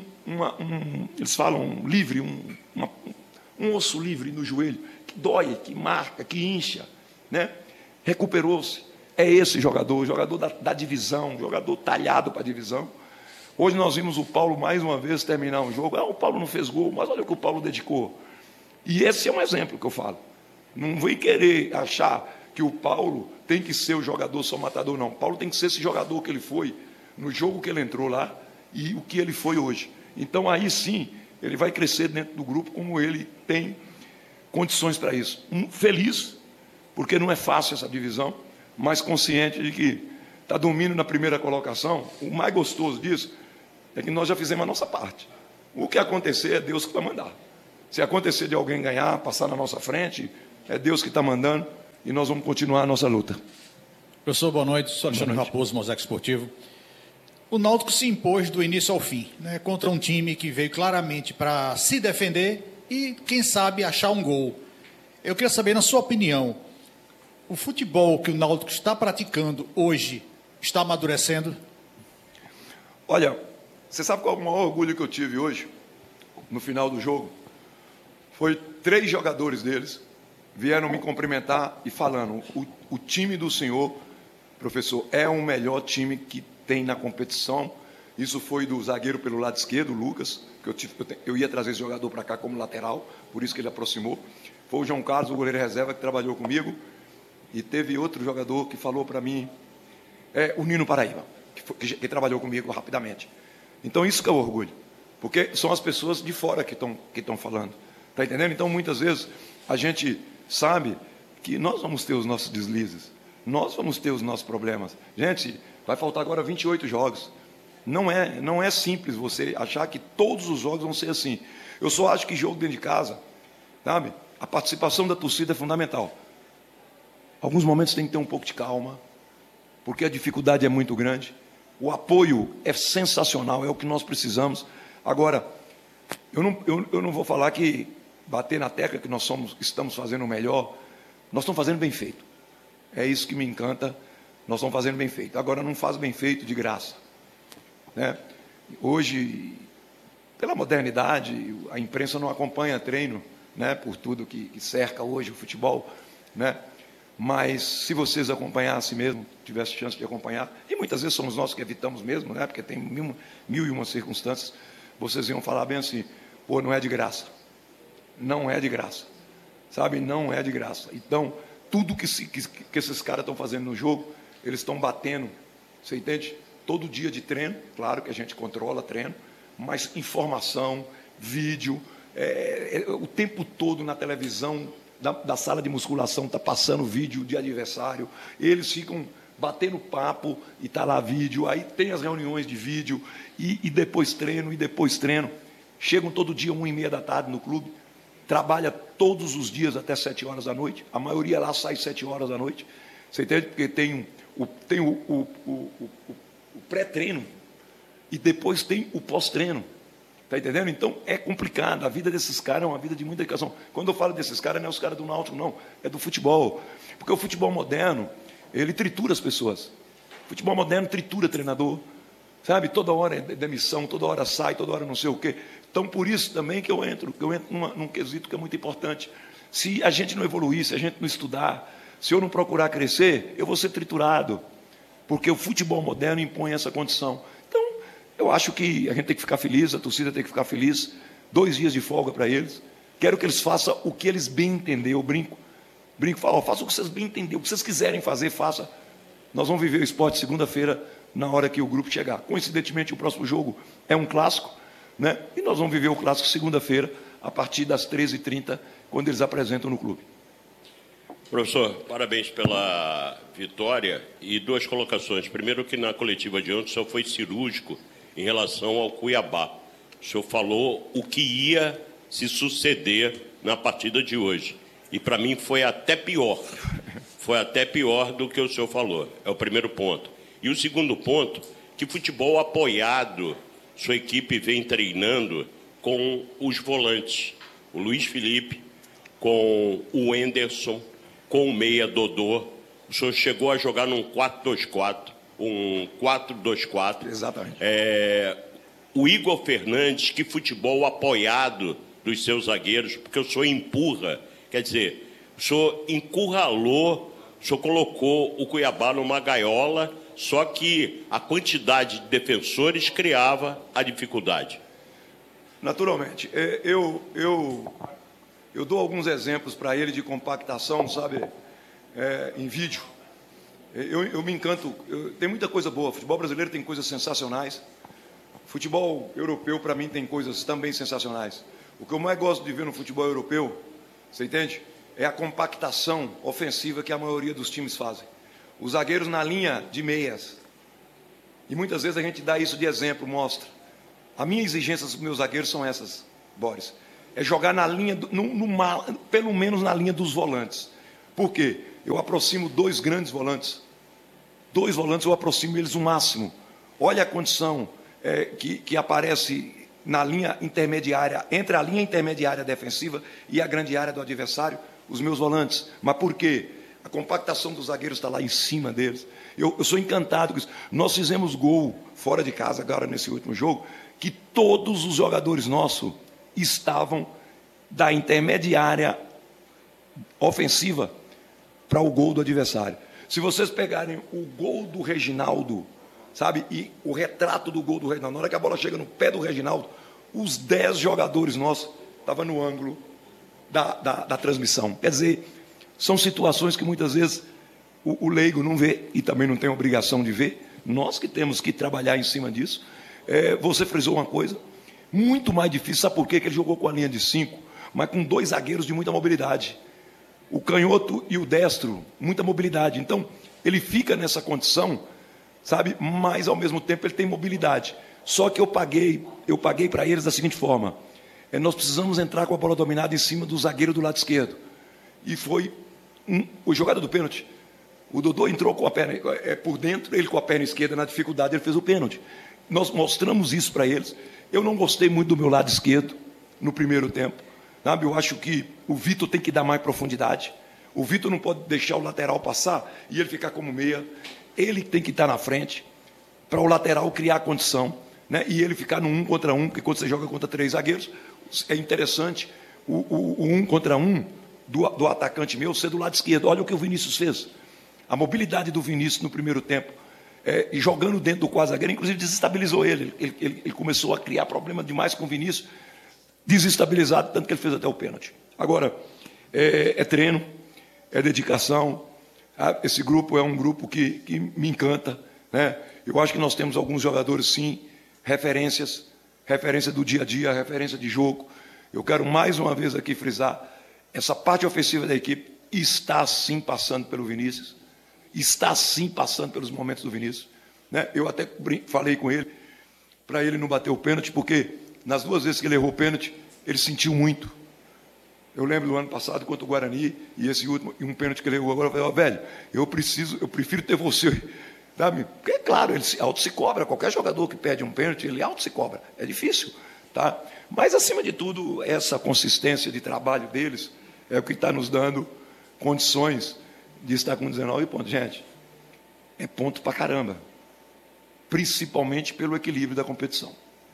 eles falam livre, um osso livre no joelho, que dói, que marca, que incha, né? Recuperou-se. É esse jogador, o jogador da divisão, jogador talhado para a divisão. Hoje nós vimos o Paulo mais uma vez terminar um jogo. O Paulo não fez gol, mas olha o que o Paulo dedicou. E esse é um exemplo que eu falo. Não vem querer achar que o Paulo tem que ser o jogador só matador, não. O Paulo tem que ser esse jogador que ele foi no jogo que ele entrou lá e o que ele foi hoje. Então, aí sim, ele vai crescer dentro do grupo como ele tem condições para isso. Feliz, porque não é fácil essa divisão, mas consciente de que está dormindo na primeira colocação. O mais gostoso disso é que nós já fizemos a nossa parte. O que acontecer é Deus que vai mandar. Se acontecer de alguém ganhar, passar na nossa frente, é Deus que está mandando e nós vamos continuar a nossa luta. Professor, boa noite. Sou Alexandre Raposo, Mosaico Esportivo. O Náutico se impôs do início ao fim, né, contra um time que veio claramente para se defender e, quem sabe, achar um gol. Eu queria saber, na sua opinião, o futebol que o Náutico está praticando hoje está amadurecendo? Olha, você sabe qual é o maior orgulho que eu tive hoje, no final do jogo? Foi 3 jogadores deles vieram me cumprimentar e falando, o time do senhor, professor, é o melhor time que tem na competição. Isso foi do zagueiro pelo lado esquerdo, o Lucas, que eu ia trazer esse jogador para cá como lateral, por isso que ele aproximou. Foi o João Carlos, o goleiro reserva, que trabalhou comigo. E teve outro jogador que falou para mim, o Nino Paraíba, que trabalhou comigo rapidamente. Então, isso que é o orgulho, porque são as pessoas de fora que estão falando. Está entendendo? Então, muitas vezes, a gente sabe que nós vamos ter os nossos deslizes, nós vamos ter os nossos problemas. Gente, vai faltar agora 28 jogos. Não é simples você achar que todos os jogos vão ser assim. Eu só acho que jogo dentro de casa, sabe? A participação da torcida é fundamental. Alguns momentos tem que ter um pouco de calma, porque a dificuldade é muito grande. O apoio é sensacional, é o que nós precisamos. Agora, eu não vou falar que bater na tecla que nós estamos fazendo o melhor. Nós estamos fazendo bem feito. É isso que me encanta. Nós estamos fazendo bem feito. Agora, não faz bem feito de graça, né? Hoje, pela modernidade, a imprensa não acompanha treino, né? Por tudo que cerca hoje o futebol, né? Mas se vocês acompanhassem mesmo, tivessem chance de acompanhar, e muitas vezes somos nós que evitamos mesmo, né? Porque tem mil e uma circunstâncias, vocês iam falar bem assim, pô, não é de graça. Não é de graça, sabe? Não é de graça. Então, tudo que esses caras estão fazendo no jogo, eles estão batendo, você entende? Todo dia de treino, claro que a gente controla treino, mas informação, vídeo, o tempo todo na televisão, da sala de musculação, está passando vídeo de adversário, eles ficam batendo papo e está lá vídeo, aí tem as reuniões de vídeo, e depois treino, chegam todo dia 1h30 da tarde no clube, trabalha todos os dias até 7 horas da noite, a maioria lá sai 7 horas da noite, você entende? Porque tem o pré-treino e depois tem o pós-treino. Está entendendo? Então, é complicado. A vida desses caras é uma vida de muita dedicação. Quando eu falo desses caras, não é os caras do Náutico, não. É do futebol. Porque o futebol moderno, ele tritura as pessoas. O futebol moderno tritura treinador. Sabe? Toda hora é demissão, toda hora sai, toda hora não sei o quê. Então, por isso também que eu entro num quesito que é muito importante. Se a gente não evoluir, se a gente não estudar, se eu não procurar crescer, eu vou ser triturado. Porque o futebol moderno impõe essa condição. Eu acho que a gente tem que ficar feliz, a torcida tem que ficar feliz. 2 dias de folga para eles. Quero que eles façam o que eles bem entenderem. Eu brinco e falo, façam o que vocês bem entenderem. O que vocês quiserem fazer, faça. Nós vamos viver o esporte segunda-feira, na hora que o grupo chegar. Coincidentemente, o próximo jogo é um clássico, né? E nós vamos viver o clássico segunda-feira, a partir das 13h30, quando eles apresentam no clube. Professor, parabéns pela vitória e 2 colocações. Primeiro, que na coletiva de ontem o senhor foi cirúrgico em relação ao Cuiabá. O senhor falou o que ia se suceder na partida de hoje. E para mim foi até pior. Foi até pior do que o senhor falou. É o primeiro ponto. E o segundo ponto, que futebol apoiado sua equipe vem treinando com os volantes. O Luiz Felipe, com o Henderson, com o meia Dodô. O senhor chegou a jogar num 4-2-4. Um 4-2-4. Exatamente. O Igor Fernandes, que futebol apoiado dos seus zagueiros, porque o senhor empurra, quer dizer, o senhor encurralou, o senhor colocou o Cuiabá numa gaiola, só que a quantidade de defensores criava a dificuldade. Naturalmente. Eu dou alguns exemplos para ele de compactação, sabe, em vídeo. Eu me encanto, tem muita coisa boa, o futebol brasileiro tem coisas sensacionais, Futebol europeu, para mim, tem coisas também sensacionais. O que eu mais gosto de ver no futebol europeu, você entende? É a compactação ofensiva que a maioria dos times fazem. Os zagueiros na linha de meias. E muitas vezes a gente dá isso de exemplo, mostra. A minha exigência dos meus zagueiros são essas, Boris. É jogar na linha, pelo menos na linha dos volantes. Por quê? Eu aproximo 2 grandes volantes. 2 volantes, eu aproximo eles o máximo. Olha a condição que aparece na linha intermediária, entre a linha intermediária defensiva e a grande área do adversário, os meus volantes. Mas por quê? A compactação dos zagueiros está lá em cima deles. Eu sou encantado com isso. Nós fizemos gol fora de casa agora nesse último jogo, que todos os jogadores nossos estavam da intermediária ofensiva para o gol do adversário. Se vocês pegarem o gol do Reginaldo, sabe, e o retrato do gol do Reginaldo, na hora que a bola chega no pé do Reginaldo, os 10 jogadores nossos estavam no ângulo da transmissão. Quer dizer, são situações que muitas vezes o leigo não vê e também não tem obrigação de ver. Nós que temos que trabalhar em cima disso. Você frisou uma coisa, muito mais difícil. Sabe por quê? Que ele jogou com a linha de 5, mas com 2 zagueiros de muita mobilidade. O canhoto e o destro, muita mobilidade. Então, ele fica nessa condição, sabe? Mas, ao mesmo tempo, ele tem mobilidade. Só que eu paguei para eles da seguinte forma. Nós precisamos entrar com a bola dominada em cima do zagueiro do lado esquerdo. E foi o jogada do pênalti. O Dodô entrou com a perna por dentro, ele com a perna esquerda na dificuldade, ele fez o pênalti. Nós mostramos isso para eles. Eu não gostei muito do meu lado esquerdo no primeiro tempo. Sabe? Eu acho que o Vitor tem que dar mais profundidade. O Vitor não pode deixar o lateral passar e ele ficar como meia. Ele tem que estar na frente para o lateral criar condição, né? E ele ficar no 1 contra 1, porque quando você joga contra 3 zagueiros, é interessante o 1 contra 1 do atacante meu ser do lado esquerdo. Olha o que o Vinícius fez. A mobilidade do Vinícius no primeiro tempo, e jogando dentro do quadro zagueiro, inclusive desestabilizou ele. Ele começou a criar problema demais com o Vinícius, desestabilizado, tanto que ele fez até o pênalti. Agora, é treino, é dedicação. Esse grupo é um grupo que me encanta, né? Eu acho que nós temos alguns jogadores, sim, referência do dia a dia, referência de jogo. Eu quero mais uma vez aqui frisar, essa parte ofensiva da equipe está sim passando pelo Vinícius, está sim passando pelos momentos do Vinícius, né? Eu até falei com ele, para ele não bater o pênalti, porque nas 2 vezes que ele errou o pênalti, ele sentiu muito. Eu lembro do ano passado contra o Guarani, e esse último, e um pênalti que ele errou agora, eu falei, velho, eu prefiro ter você, sabe? Porque, claro, ele auto se cobra, qualquer jogador que pede um pênalti, ele auto se cobra, é difícil, tá? Mas, acima de tudo, essa consistência de trabalho deles é o que está nos dando condições de estar com 19 pontos. Gente, é ponto pra caramba, principalmente pelo equilíbrio da competição.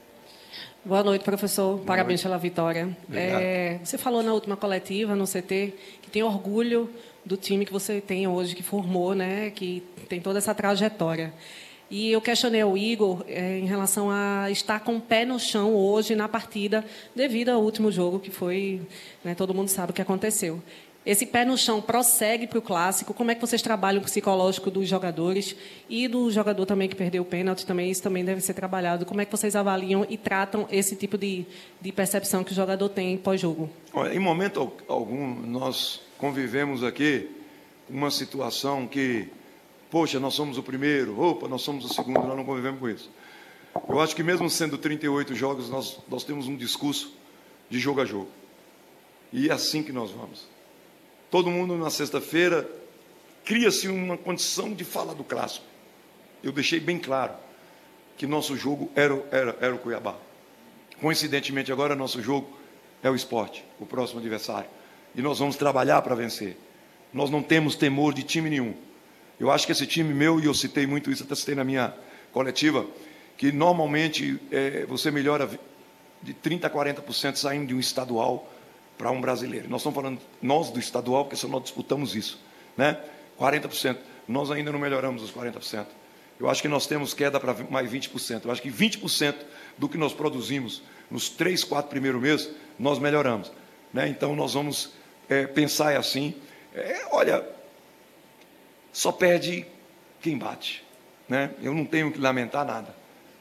Boa noite, professor. Parabéns pela vitória. Você falou na última coletiva, no CT, que tem orgulho do time que você tem hoje, que formou, né, que tem toda essa trajetória. E eu questionei o Igor em relação a estar com o pé no chão hoje na partida, devido ao último jogo, que foi, né, todo mundo sabe o que aconteceu. Esse pé no chão prossegue para o Clássico? Como é que vocês trabalham o psicológico dos jogadores e do jogador também que perdeu o pênalti? Também, isso também deve ser trabalhado. Como é que vocês avaliam e tratam esse tipo de percepção que o jogador tem pós-jogo? Em momento algum, nós convivemos aqui com uma situação que, poxa, nós somos o primeiro, opa, nós somos o segundo, nós não convivemos com isso. Eu acho que mesmo sendo 38 jogos, nós temos um discurso de jogo a jogo. E é assim que nós vamos. Todo mundo, na sexta-feira, cria-se uma condição de falar do Clássico. Eu deixei bem claro que nosso jogo era o Cuiabá. Coincidentemente, agora, nosso jogo é o Sport, o próximo adversário. E nós vamos trabalhar para vencer. Nós não temos temor de time nenhum. Eu acho que esse time meu, e eu citei muito isso, até citei na minha coletiva, que normalmente você melhora de 30% a 40% saindo de um estadual para um brasileiro. Nós estamos falando, nós do estadual, porque só nós disputamos isso, né? 40%. Nós ainda não melhoramos os 40%. Eu acho que nós temos queda para mais 20%. Eu acho que 20% do que nós produzimos nos 3, 4 primeiros meses, nós melhoramos, né? Então, nós vamos pensar assim. Olha, só perde quem bate, né? Eu não tenho que lamentar nada.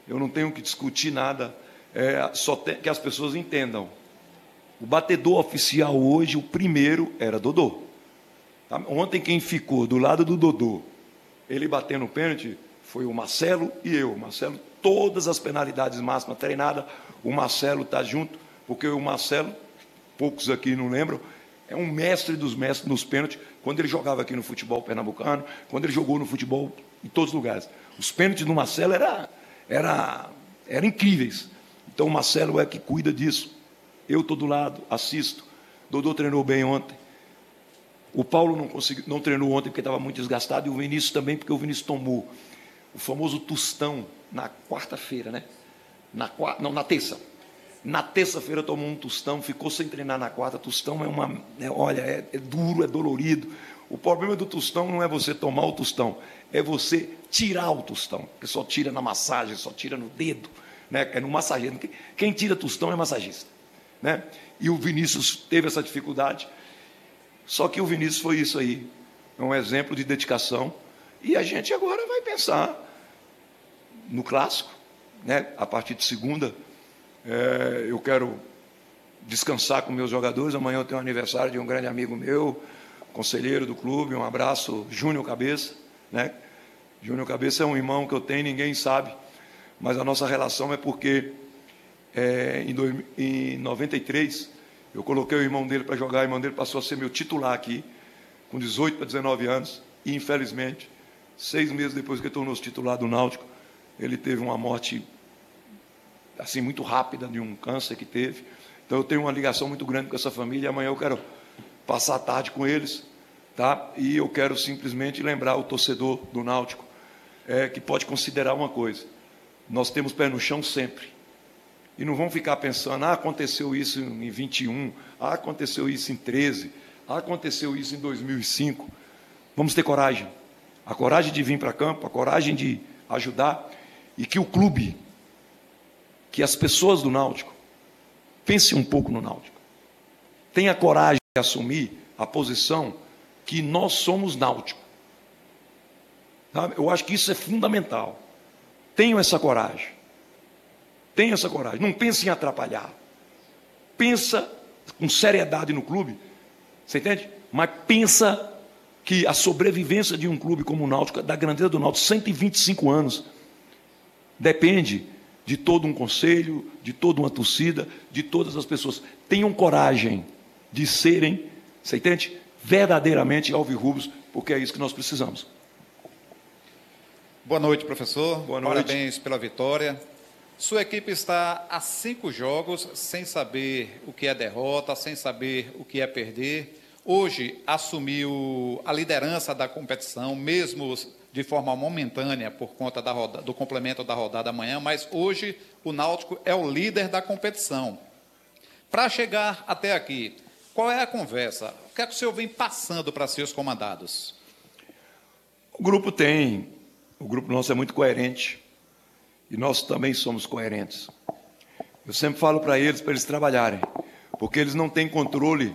eu não tenho que discutir nada, que as pessoas entendam. O batedor oficial hoje, o primeiro, era Dodô. Tá? Ontem quem ficou do lado do Dodô, ele batendo o pênalti, foi o Marcelo e eu. O Marcelo, todas as penalidades máximas treinadas, o Marcelo está junto, porque o Marcelo, poucos aqui não lembram, é um mestre dos mestres nos pênaltis, quando ele jogava aqui no futebol pernambucano, quando ele jogou no futebol em todos os lugares. Os pênaltis do Marcelo eram incríveis. Então o Marcelo é que cuida disso. Eu estou do lado, assisto. Dodô treinou bem ontem. O Paulo não treinou ontem porque estava muito desgastado, e o Vinícius também, porque o Vinícius tomou o famoso tostão na quarta-feira, né? Na terça. Na terça-feira tomou um tostão, ficou sem treinar na quarta. Tostão é duro, é dolorido. O problema do tostão não é você tomar o tostão, é você tirar o tostão, porque só tira na massagem, só tira no dedo, né? É no massageiro. Quem tira tostão é massagista, né? E o Vinícius teve essa dificuldade. Só que o Vinícius foi isso aí, é um exemplo de dedicação. E a gente agora vai pensar no clássico, né? A partir de segunda, eu quero descansar com meus jogadores. Amanhã eu tenho o aniversário de um grande amigo meu, conselheiro do clube. Um abraço, Júnior Cabeça, né? Júnior Cabeça é um irmão que eu tenho, ninguém sabe, mas a nossa relação é porque em 93 eu coloquei o irmão dele para jogar. O irmão dele passou a ser meu titular aqui, com 18 para 19 anos, e infelizmente, 6 meses depois que ele tornou-se titular do Náutico, ele teve uma morte assim muito rápida de um câncer que teve. Então eu tenho uma ligação muito grande com essa família. Amanhã eu quero passar a tarde com eles, tá? E eu quero simplesmente lembrar o torcedor do Náutico que pode considerar uma coisa: nós temos pé no chão sempre. E não vão ficar pensando, aconteceu isso em 21, aconteceu isso em 13, aconteceu isso em 2005. Vamos ter coragem. A coragem de vir para campo, a coragem de ajudar, e que o clube, que as pessoas do Náutico, pensem um pouco no Náutico. Tenha coragem de assumir a posição que nós somos Náutico. Sabe? Eu acho que isso é fundamental. Tenham essa coragem. Tenha essa coragem. Não pense em atrapalhar. Pensa com seriedade no clube. Você entende? Mas pensa que a sobrevivência de um clube como o Náutico, da grandeza do Náutico, 125 anos, depende de todo um conselho, de toda uma torcida, de todas as pessoas. Tenham coragem de serem, você entende? Verdadeiramente alvirrubros, porque é isso que nós precisamos. Boa noite, professor. Boa noite. Parabéns pela vitória. Sua equipe está há 5 jogos sem saber o que é derrota, sem saber o que é perder. Hoje assumiu a liderança da competição, mesmo de forma momentânea, por conta do complemento da rodada amanhã, mas hoje o Náutico é o líder da competição. Para chegar até aqui, qual é a conversa? O que é que o senhor vem passando para seus comandados? O grupo nosso é muito coerente, e nós também somos coerentes. Eu sempre falo para eles trabalharem, porque eles não têm controle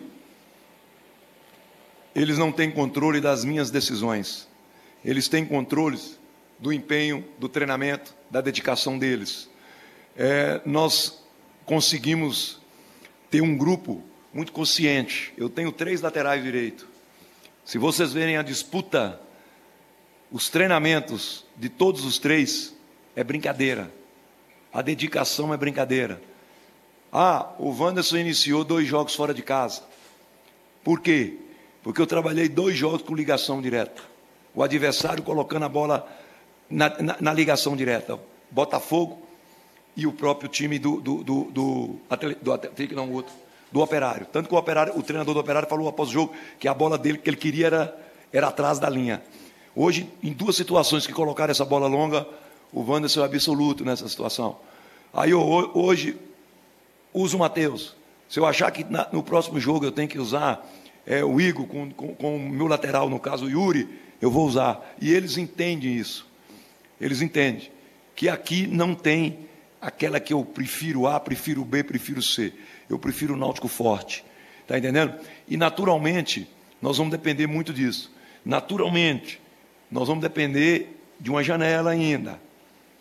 das minhas decisões. Eles têm controles do empenho, do treinamento, da dedicação deles. Nós conseguimos ter um grupo muito consciente. Eu tenho 3 laterais direitos. Se vocês verem a disputa, os treinamentos de todos os 3, é brincadeira. A dedicação é brincadeira. O Wanderson iniciou 2 jogos fora de casa. Por quê? Porque eu trabalhei 2 jogos com ligação direta. O adversário colocando a bola na ligação direta. Botafogo e o próprio time do Operário. Tanto que o treinador do Operário falou após o jogo que a bola dele, que ele queria era atrás da linha. Hoje, em 2 situações que colocaram essa bola longa, o Wanderson é absoluto nessa situação. Aí eu hoje uso o Matheus. Se eu achar que no próximo jogo eu tenho que usar o Igor com o meu lateral, no caso o Yuri, eu vou usar. E eles entendem isso. Eles entendem que aqui não tem aquela que eu prefiro A, prefiro B, prefiro C. Eu prefiro o Náutico forte. Está entendendo? E naturalmente, nós vamos depender muito disso. Naturalmente, nós vamos depender de uma janela ainda.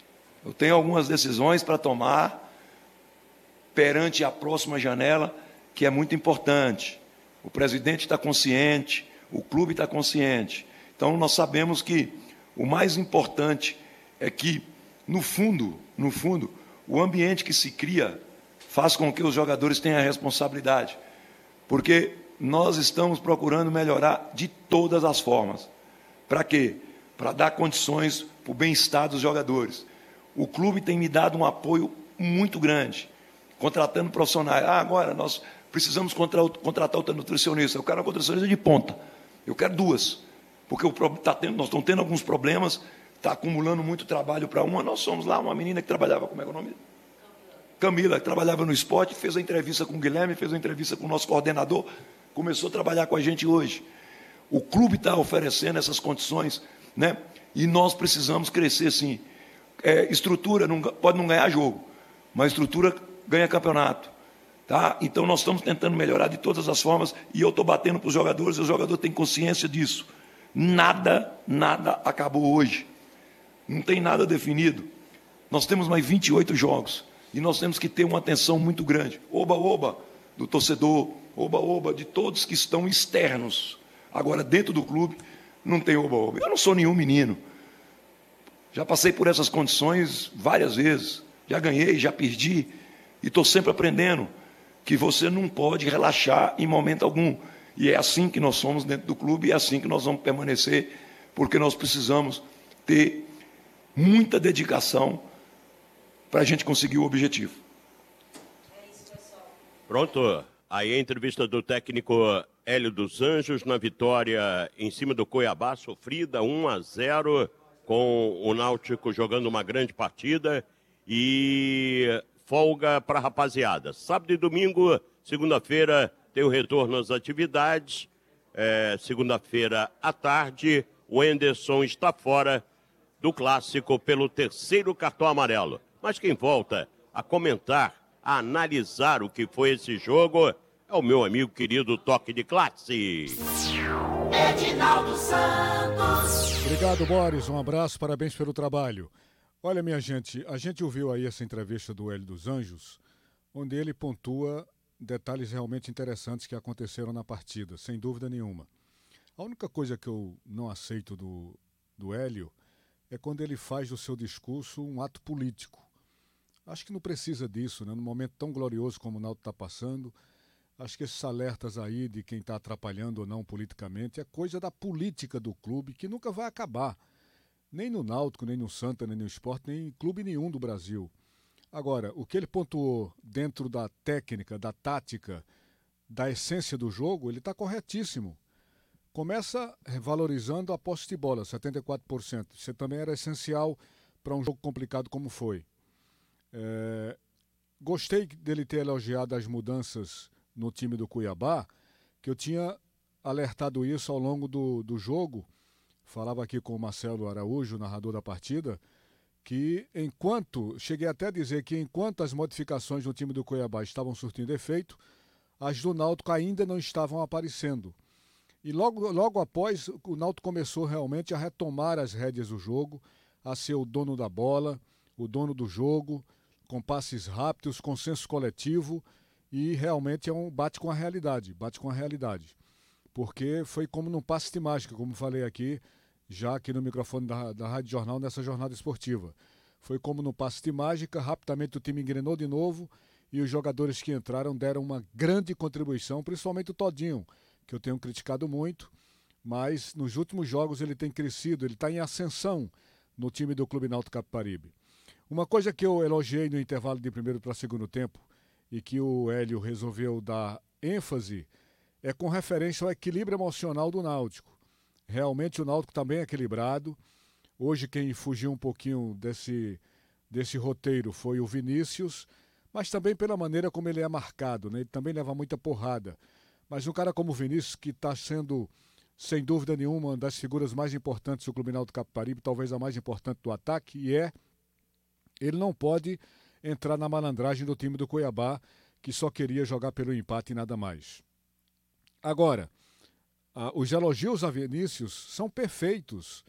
Eu tenho algumas decisões para tomar perante a próxima janela, que é muito importante. O presidente está consciente, o clube está consciente. Então, nós sabemos que o mais importante é que, no fundo, o ambiente que se cria faz com que os jogadores tenham a responsabilidade. Porque nós estamos procurando melhorar de todas as formas. Para quê? Para dar condições para o bem-estar dos jogadores. O clube tem me dado um apoio muito grande, contratando profissionais. Agora nós precisamos contratar outra nutricionista. Eu quero uma nutricionista de ponta. Eu quero 2. Porque nós estamos tendo alguns problemas, está acumulando muito trabalho para uma. Nós somos lá uma menina que trabalhava, como é que é o nome? Camila, que trabalhava no esporte, fez a entrevista com o Guilherme, fez a entrevista com o nosso coordenador, começou a trabalhar com a gente hoje. O clube está oferecendo essas condições, né? E nós precisamos crescer, sim. Estrutura pode não ganhar jogo, mas estrutura ganha campeonato. Tá? Então, nós estamos tentando melhorar de todas as formas e eu estou batendo para os jogadores, e o jogador tem consciência disso. Nada acabou hoje. Não tem nada definido. Nós temos mais 28 jogos e nós temos que ter uma atenção muito grande. Oba-oba do torcedor, oba-oba de todos que estão externos. Agora, dentro do clube, não tem oba-oba. Eu não sou nenhum menino. Já passei por essas condições várias vezes. Já ganhei, já perdi. E estou sempre aprendendo que você não pode relaxar em momento algum. E é assim que nós somos dentro do clube, e é assim que nós vamos permanecer, porque nós precisamos ter muita dedicação para a gente conseguir o objetivo. Pronto. Aí a entrevista do técnico Hélio dos Anjos na vitória em cima do Cuiabá, sofrida 1-0, com o Náutico jogando uma grande partida e folga para a rapaziada. Sábado e domingo, segunda-feira, tem o retorno às atividades. Segunda-feira à tarde, o Anderson está fora do clássico pelo 3º cartão amarelo. Mas quem volta a comentar, a analisar o que foi esse jogo é o meu amigo querido Toque de Classe. Edinaldo Santos. Obrigado, Boris. Um abraço, parabéns pelo trabalho. Olha, minha gente, a gente ouviu aí essa entrevista do Hélio dos Anjos, onde ele pontua detalhes realmente interessantes que aconteceram na partida, sem dúvida nenhuma. A única coisa que eu não aceito do Hélio é quando ele faz do seu discurso um ato político. Acho que não precisa disso, né? Num momento tão glorioso como o Náutico está passando, acho que esses alertas aí de quem está atrapalhando ou não politicamente é coisa da política do clube, que nunca vai acabar. Nem no Náutico, nem no Santa, nem no Sport, nem em clube nenhum do Brasil. Agora, o que ele pontuou dentro da técnica, da tática, da essência do jogo, ele está corretíssimo. Começa valorizando a posse de bola, 74%. Isso também era essencial para um jogo complicado como foi. Gostei dele ter elogiado as mudanças no time do Cuiabá, que eu tinha alertado isso ao longo do jogo. Falava aqui com o Marcelo Araújo, narrador da partida, que cheguei até a dizer que enquanto as modificações no time do Cuiabá estavam surtindo efeito, as do Náutico ainda não estavam aparecendo. E logo após, o Náutico começou realmente a retomar as rédeas do jogo, a ser o dono da bola, o dono do jogo, com passes rápidos, com senso coletivo, e realmente bate com a realidade. Porque foi como num passe de mágica, como falei aqui, já aqui no microfone da Rádio Jornal, nessa jornada esportiva. Foi como no passe de mágica, rapidamente o time engrenou de novo e os jogadores que entraram deram uma grande contribuição, principalmente o Todinho, que eu tenho criticado muito, mas nos últimos jogos ele tem crescido, ele está em ascensão no time do Clube Náutico Capibaribe. Uma coisa que eu elogiei no intervalo de primeiro para segundo tempo e que o Hélio resolveu dar ênfase é com referência ao equilíbrio emocional do Náutico. Realmente o Náutico está bem equilibrado. Hoje quem fugiu um pouquinho desse roteiro foi o Vinícius, mas também pela maneira como ele é marcado, né? Ele também leva muita porrada. Mas um cara como o Vinícius, que está sendo, sem dúvida nenhuma, uma das figuras mais importantes do Clube Náutico Capibaribe, talvez a mais importante do ataque, ele não pode entrar na malandragem do time do Cuiabá, que só queria jogar pelo empate e nada mais. Agora, os elogios a Vinícius são perfeitos.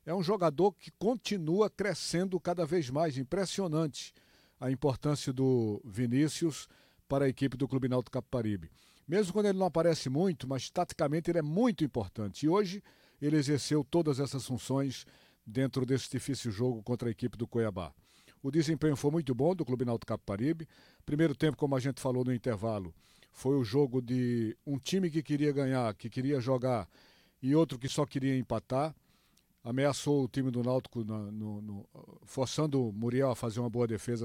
É um jogador que continua crescendo cada vez mais. Impressionante a importância do Vinícius para a equipe do Clube Náutico Capibaribe. Mesmo quando ele não aparece muito, mas taticamente ele é muito importante. E hoje ele exerceu todas essas funções dentro desse difícil jogo contra a equipe do Cuiabá. O desempenho foi muito bom do Clube Náutico Capibaribe. Primeiro tempo, como a gente falou no intervalo, foi o jogo de um time que queria ganhar, que queria jogar, e outro que só queria empatar. Ameaçou o time do Náutico, forçando o Muriel a fazer uma boa defesa